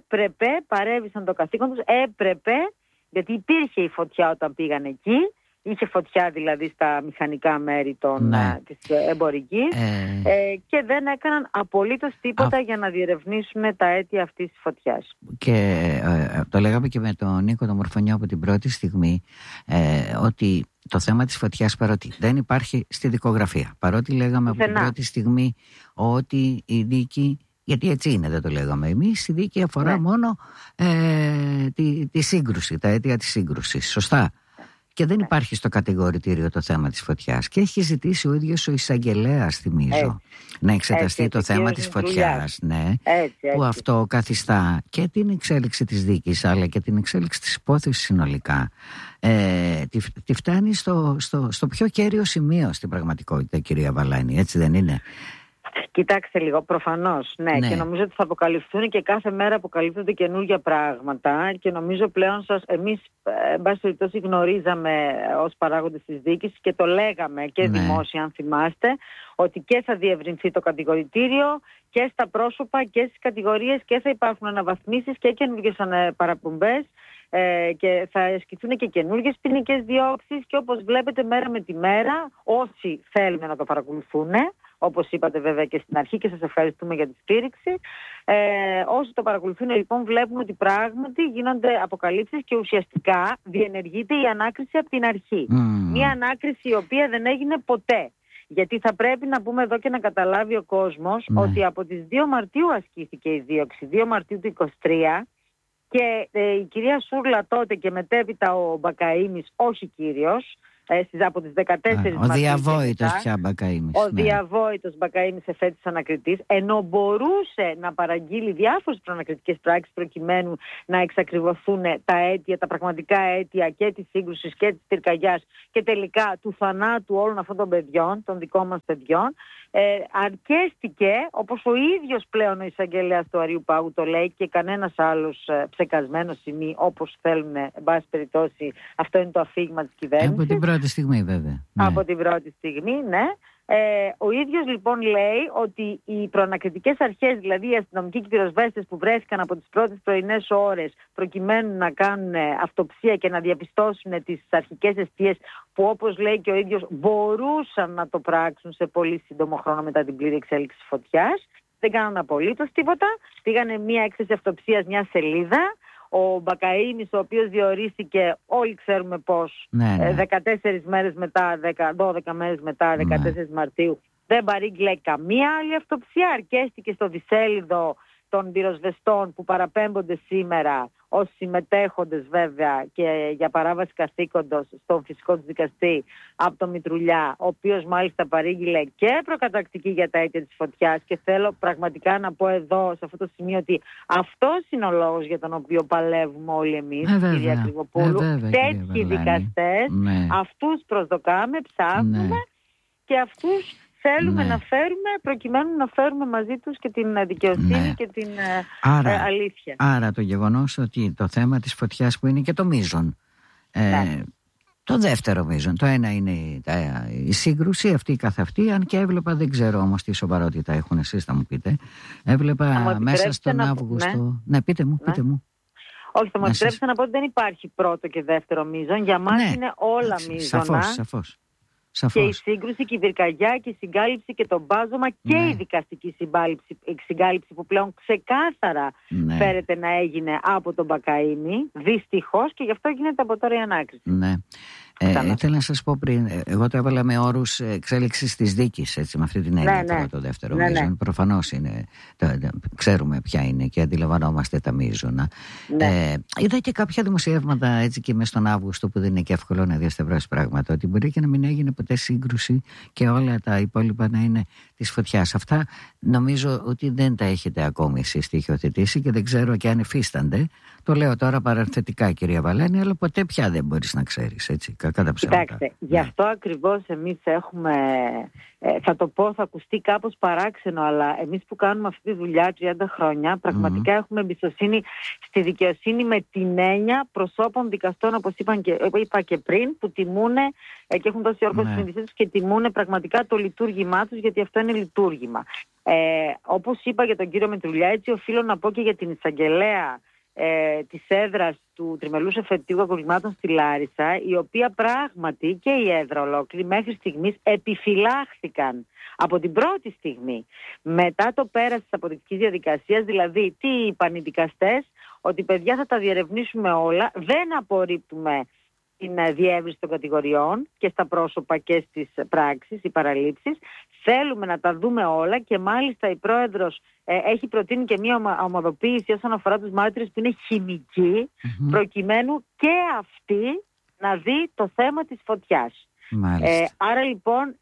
παρέβησαν το καθήκον τους, γιατί υπήρχε η φωτιά όταν πήγαν εκεί, είχε φωτιά δηλαδή στα μηχανικά μέρη της εμπορικής, και δεν έκαναν απολύτως τίποτα για να διερευνήσουν τα αίτια αυτής της φωτιάς. Και το λέγαμε και με τον Νίκο τον Μορφωνιό από την πρώτη στιγμή, ότι το θέμα της φωτιάς, παρότι δεν υπάρχει στη δικογραφία, παρότι λέγαμε από την πρώτη στιγμή ότι η δίκη, γιατί έτσι είναι, δεν το λέγαμε εμείς, η δίκη αφορά μόνο τη σύγκρουση, τα αίτια της σύγκρουσης, σωστά? Και δεν υπάρχει στο κατηγορητήριο το θέμα της φωτιάς. Και έχει ζητήσει ο ίδιος ο εισαγγελέας, θυμίζω, να εξεταστεί το θέμα της φωτιάς. Που αυτό καθιστά και την εξέλιξη της δίκης, αλλά και την εξέλιξη της υπόθεσης συνολικά. Τη φτάνει στο πιο κέριο σημείο στην πραγματικότητα, κυρία Βαλάνη, έτσι δεν είναι? Κοιτάξτε λίγο, προφανώς, ναι, και νομίζω ότι θα αποκαλυφθούν και κάθε μέρα αποκαλύπτονται καινούργια πράγματα, και νομίζω πλέον εμείς, εν πάση περιπτώσει, γνωρίζαμε ως παράγοντες της δίκης και το λέγαμε και δημόσια, αν θυμάστε, ότι και θα διευρυνθεί το κατηγορητήριο και στα πρόσωπα και στις κατηγορίες και θα υπάρχουν αναβαθμίσεις και καινούργιες παραπομπές, και θα ασκηθούν και καινούργιες ποινικές διώξεις, και όπως βλέπετε μέρα με τη μέρα, όσοι θέλουν να το παρακολουθούν, όπως είπατε βέβαια και στην αρχή, και σας ευχαριστούμε για τη στήριξη, όσοι το παρακολουθούν λοιπόν βλέπουν ότι πράγματι γίνονται αποκαλύψεις και ουσιαστικά διενεργείται η ανάκριση από την αρχή. Μια ανάκριση η οποία δεν έγινε ποτέ. Γιατί θα πρέπει να πούμε εδώ και να καταλάβει ο κόσμος ότι από τις 2 Μαρτίου ασκήθηκε η δίωξη, 2 Μαρτίου του 2023, και η κυρία Σούρλα τότε και μετέπειτα ο Μπακαΐμης, όχι κύριος, από τις 14 Μαρτίου. Ο διαβόητος πια Μπακαΐμης. Ο διαβόητος Μπακαΐμης εφέτης ανακριτής, ενώ μπορούσε να παραγγείλει διάφορες προανακριτικές πράξεις προκειμένου να εξακριβωθούν τα αίτια, τα πραγματικά αίτια και της σύγκρουσης και της πυρκαγιάς και τελικά του θανάτου όλων αυτών των παιδιών, των δικών μας παιδιών. Αρκέστηκε, όπως ο ίδιος πλέον ο εισαγγελέας του Αριού Πάγου το λέει και κανένας άλλος ψεκασμένος σημεί, όπως θέλουν, εν πάση περιπτώσει, αυτό είναι το αφήγημα της κυβέρνησης. Από την πρώτη στιγμή βέβαια. Από την πρώτη στιγμή, ναι. Ο ίδιος λοιπόν λέει ότι οι προανακριτικές αρχές, δηλαδή οι αστυνομικοί και οι πυροσβέστες που βρέθηκαν από τις πρώτες πρωινές ώρες προκειμένου να κάνουν αυτοψία και να διαπιστώσουν τις αρχικές αιστείες, που όπως λέει και ο ίδιος μπορούσαν να το πράξουν σε πολύ σύντομο χρόνο μετά την πλήρη εξέλιξη της φωτιάς, δεν κάναν απολύτως τίποτα. Πήγανε μια έκθεση αυτοψίας, μια σελίδα. Ο Μπακαΐμης, ο οποίος διορίστηκε, όλοι ξέρουμε πώς, 14 μέρες μετά, 12 μέρες μετά, 14 Μαρτίου, δεν παρήγγειλε καμία άλλη αυτοψία. Αρκέστηκε στο δισέλιδο των πυροσβεστών που παραπέμπονται σήμερα ως συμμετέχοντες βέβαια και για παράβαση καθήκοντος στον φυσικό του δικαστή από τον Μητρουλιά, ο οποίος μάλιστα παρήγγειλε και προκαταρκτική για τα αίτια της φωτιάς, και θέλω πραγματικά να πω εδώ σε αυτό το σημείο ότι αυτός είναι ο λόγος για τον οποίο παλεύουμε όλοι εμείς, κυρία Κρυβοπούλου. Τέτοιοι δικαστές, αυτούς προσδοκάμε, ψάχνουμε και αυτούς θέλουμε να φέρουμε προκειμένου να φέρουμε μαζί τους και την δικαιοσύνη και την αλήθεια. Άρα το γεγονός ότι το θέμα της φωτιάς που είναι και το μείζον, το δεύτερο μείζον, το ένα είναι η σύγκρουση αυτή καθ' αυτή, αν και έβλεπα, δεν ξέρω όμως τι σοβαρότητα έχουν, εσείς θα μου πείτε, έβλεπα μέσα στον Αύγουστο. Ναι, πείτε μου. Όχι, θα μου επιτρέψετε να πω ότι δεν υπάρχει πρώτο και δεύτερο μείζον. Για μας είναι όλα μείζωνα. Σαφώς. Και η σύγκρουση και η πυρκαγιά και η συγκάλυψη και το μπάζωμα και η δικαστική συγκάλυψη που πλέον ξεκάθαρα φέρεται να έγινε από τον Μπακαΐμη, δυστυχώς, και γι' αυτό γίνεται από τώρα η ανάκριση. Ναι. Ήθελα να σας πω πριν, εγώ το έβαλα με όρους εξέλιξης της δίκης, έτσι, με αυτή την έννοια το δεύτερο μείζον. Προφανώς είναι, ξέρουμε ποια είναι και αντιλαμβανόμαστε τα μείζωνα. Είδα και κάποια δημοσιεύματα έτσι και μες στον Αύγουστο, που δεν είναι και εύκολο να διαστευρώσεις πράγματα, ότι μπορεί και να μην έγινε ποτέ σύγκρουση και όλα τα υπόλοιπα να είναι της φωτιάς. Αυτά νομίζω ότι δεν τα έχετε ακόμη εσείς στοιχειοθετήσει και δεν ξέρω και αν υφίστανται. Το λέω τώρα παρενθετικά, κυρία Βαλένη, αλλά ποτέ πια δεν μπορείς να ξέρεις, έτσι. Κοιτάξτε, γι' αυτό ακριβώς εμείς έχουμε, θα το πω, θα ακουστεί κάπως παράξενο, αλλά εμείς που κάνουμε αυτή τη δουλειά 30 χρόνια, πραγματικά έχουμε εμπιστοσύνη στη δικαιοσύνη με την έννοια προσώπων δικαστών, όπως είπα και πριν, που τιμούν και έχουν δώσει όρκο στις συνειδήσεις τους και τιμούν πραγματικά το λειτουργήμά τους, γιατί αυτό είναι λειτουργήμα. Όπως είπα για τον κύριο Μητρουλιά, έτσι οφείλω να πω και για την εισαγγελέα της έδρας του Τριμελούς Εφετείου Αγωνισμάτων στη Λάρισα, η οποία πράγματι και η έδρα ολόκληρη μέχρι στιγμής επιφυλάχθηκαν από την πρώτη στιγμή μετά το πέρας της αποδεικτικής διαδικασίας. Δηλαδή, τι είπαν οι δικαστές? Ότι παιδιά, θα τα διερευνήσουμε όλα, δεν απορρίπτουμε την διεύρυνση των κατηγοριών και στα πρόσωπα και στις πράξεις, οι παραλήψεις. Θέλουμε να τα δούμε όλα και μάλιστα η πρόεδρος έχει προτείνει και μια ομαδοποίηση όσον αφορά τους μάρτυρες που είναι χημική, προκειμένου και αυτή να δει το θέμα της φωτιάς. Άρα λοιπόν,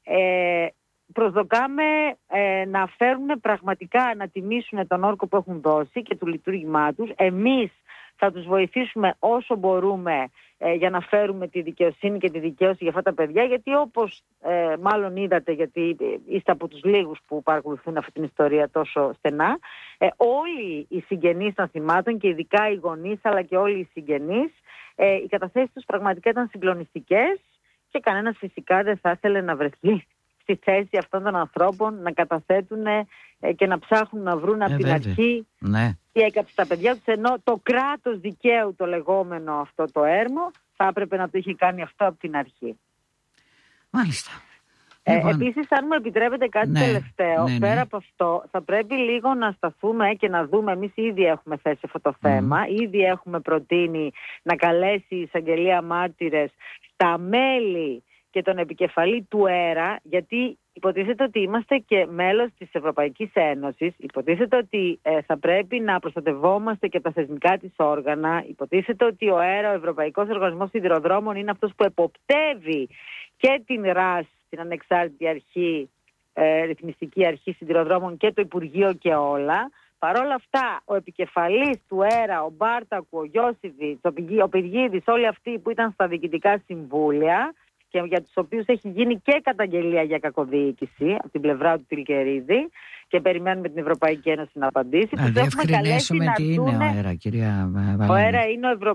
προσδοκάμε να φέρουν πραγματικά, να τιμήσουν τον όρκο που έχουν δώσει και το λειτουργήμά τους. Εμείς θα τους βοηθήσουμε όσο μπορούμε για να φέρουμε τη δικαιοσύνη και τη δικαίωση για αυτά τα παιδιά, γιατί όπως μάλλον είδατε, γιατί είστε από τους λίγους που παρακολουθούν αυτή την ιστορία τόσο στενά, όλοι οι συγγενείς των θυμάτων και ειδικά οι γονείς αλλά και όλοι οι συγγενείς, οι καταθέσεις τους πραγματικά ήταν συγκλονιστικές και κανένας φυσικά δεν θα ήθελε να βρεθεί στη θέση αυτών των ανθρώπων να καταθέτουν και να ψάχνουν να βρουν από την αρχή τι έκαψε τα παιδιά τους, ενώ το κράτος δικαίου, το λεγόμενο αυτό το έρμο, θα έπρεπε να το είχε κάνει αυτό από την αρχή. Μάλιστα. Επίσης, αν μου επιτρέπετε κάτι τελευταίο, πέρα από αυτό, θα πρέπει λίγο να σταθούμε και να δούμε. Εμείς ήδη έχουμε θέσει αυτό το θέμα, ήδη έχουμε προτείνει να καλέσει η εισαγγελία μάρτυρες στα μέλη και τον επικεφαλή του ΕΡΑ, γιατί υποτίθεται ότι είμαστε και μέλος της Ευρωπαϊκής Ένωσης, υποτίθεται ότι θα πρέπει να προστατευόμαστε και τα θεσμικά της όργανα, υποτίθεται ότι ο ΕΡΑ, ο Ευρωπαϊκός Οργανισμός Σιδηροδρόμων, είναι αυτός που εποπτεύει και την ΡΑΣ, την Ανεξάρτητη Αρχή, Ρυθμιστική Αρχή Σιδηροδρόμων, και το Υπουργείο και όλα. Παρ' όλα αυτά, ο επικεφαλής του ΕΡΑ, ο Μπάρτακου, ο Γιώσιβιτς, ο Πυργίδης, όλοι αυτοί που ήταν στα διοικητικά συμβούλια και για τους οποίους έχει γίνει και καταγγελία για κακοδιοίκηση από την πλευρά του Τιλκερίδη και περιμένουμε την Ευρωπαϊκή Ένωση να απαντήσει. Να διευκρινίσουμε τι είναι ο ΕΡΑ, κυρία Βαλάνη. Ο ΕΡΑ είναι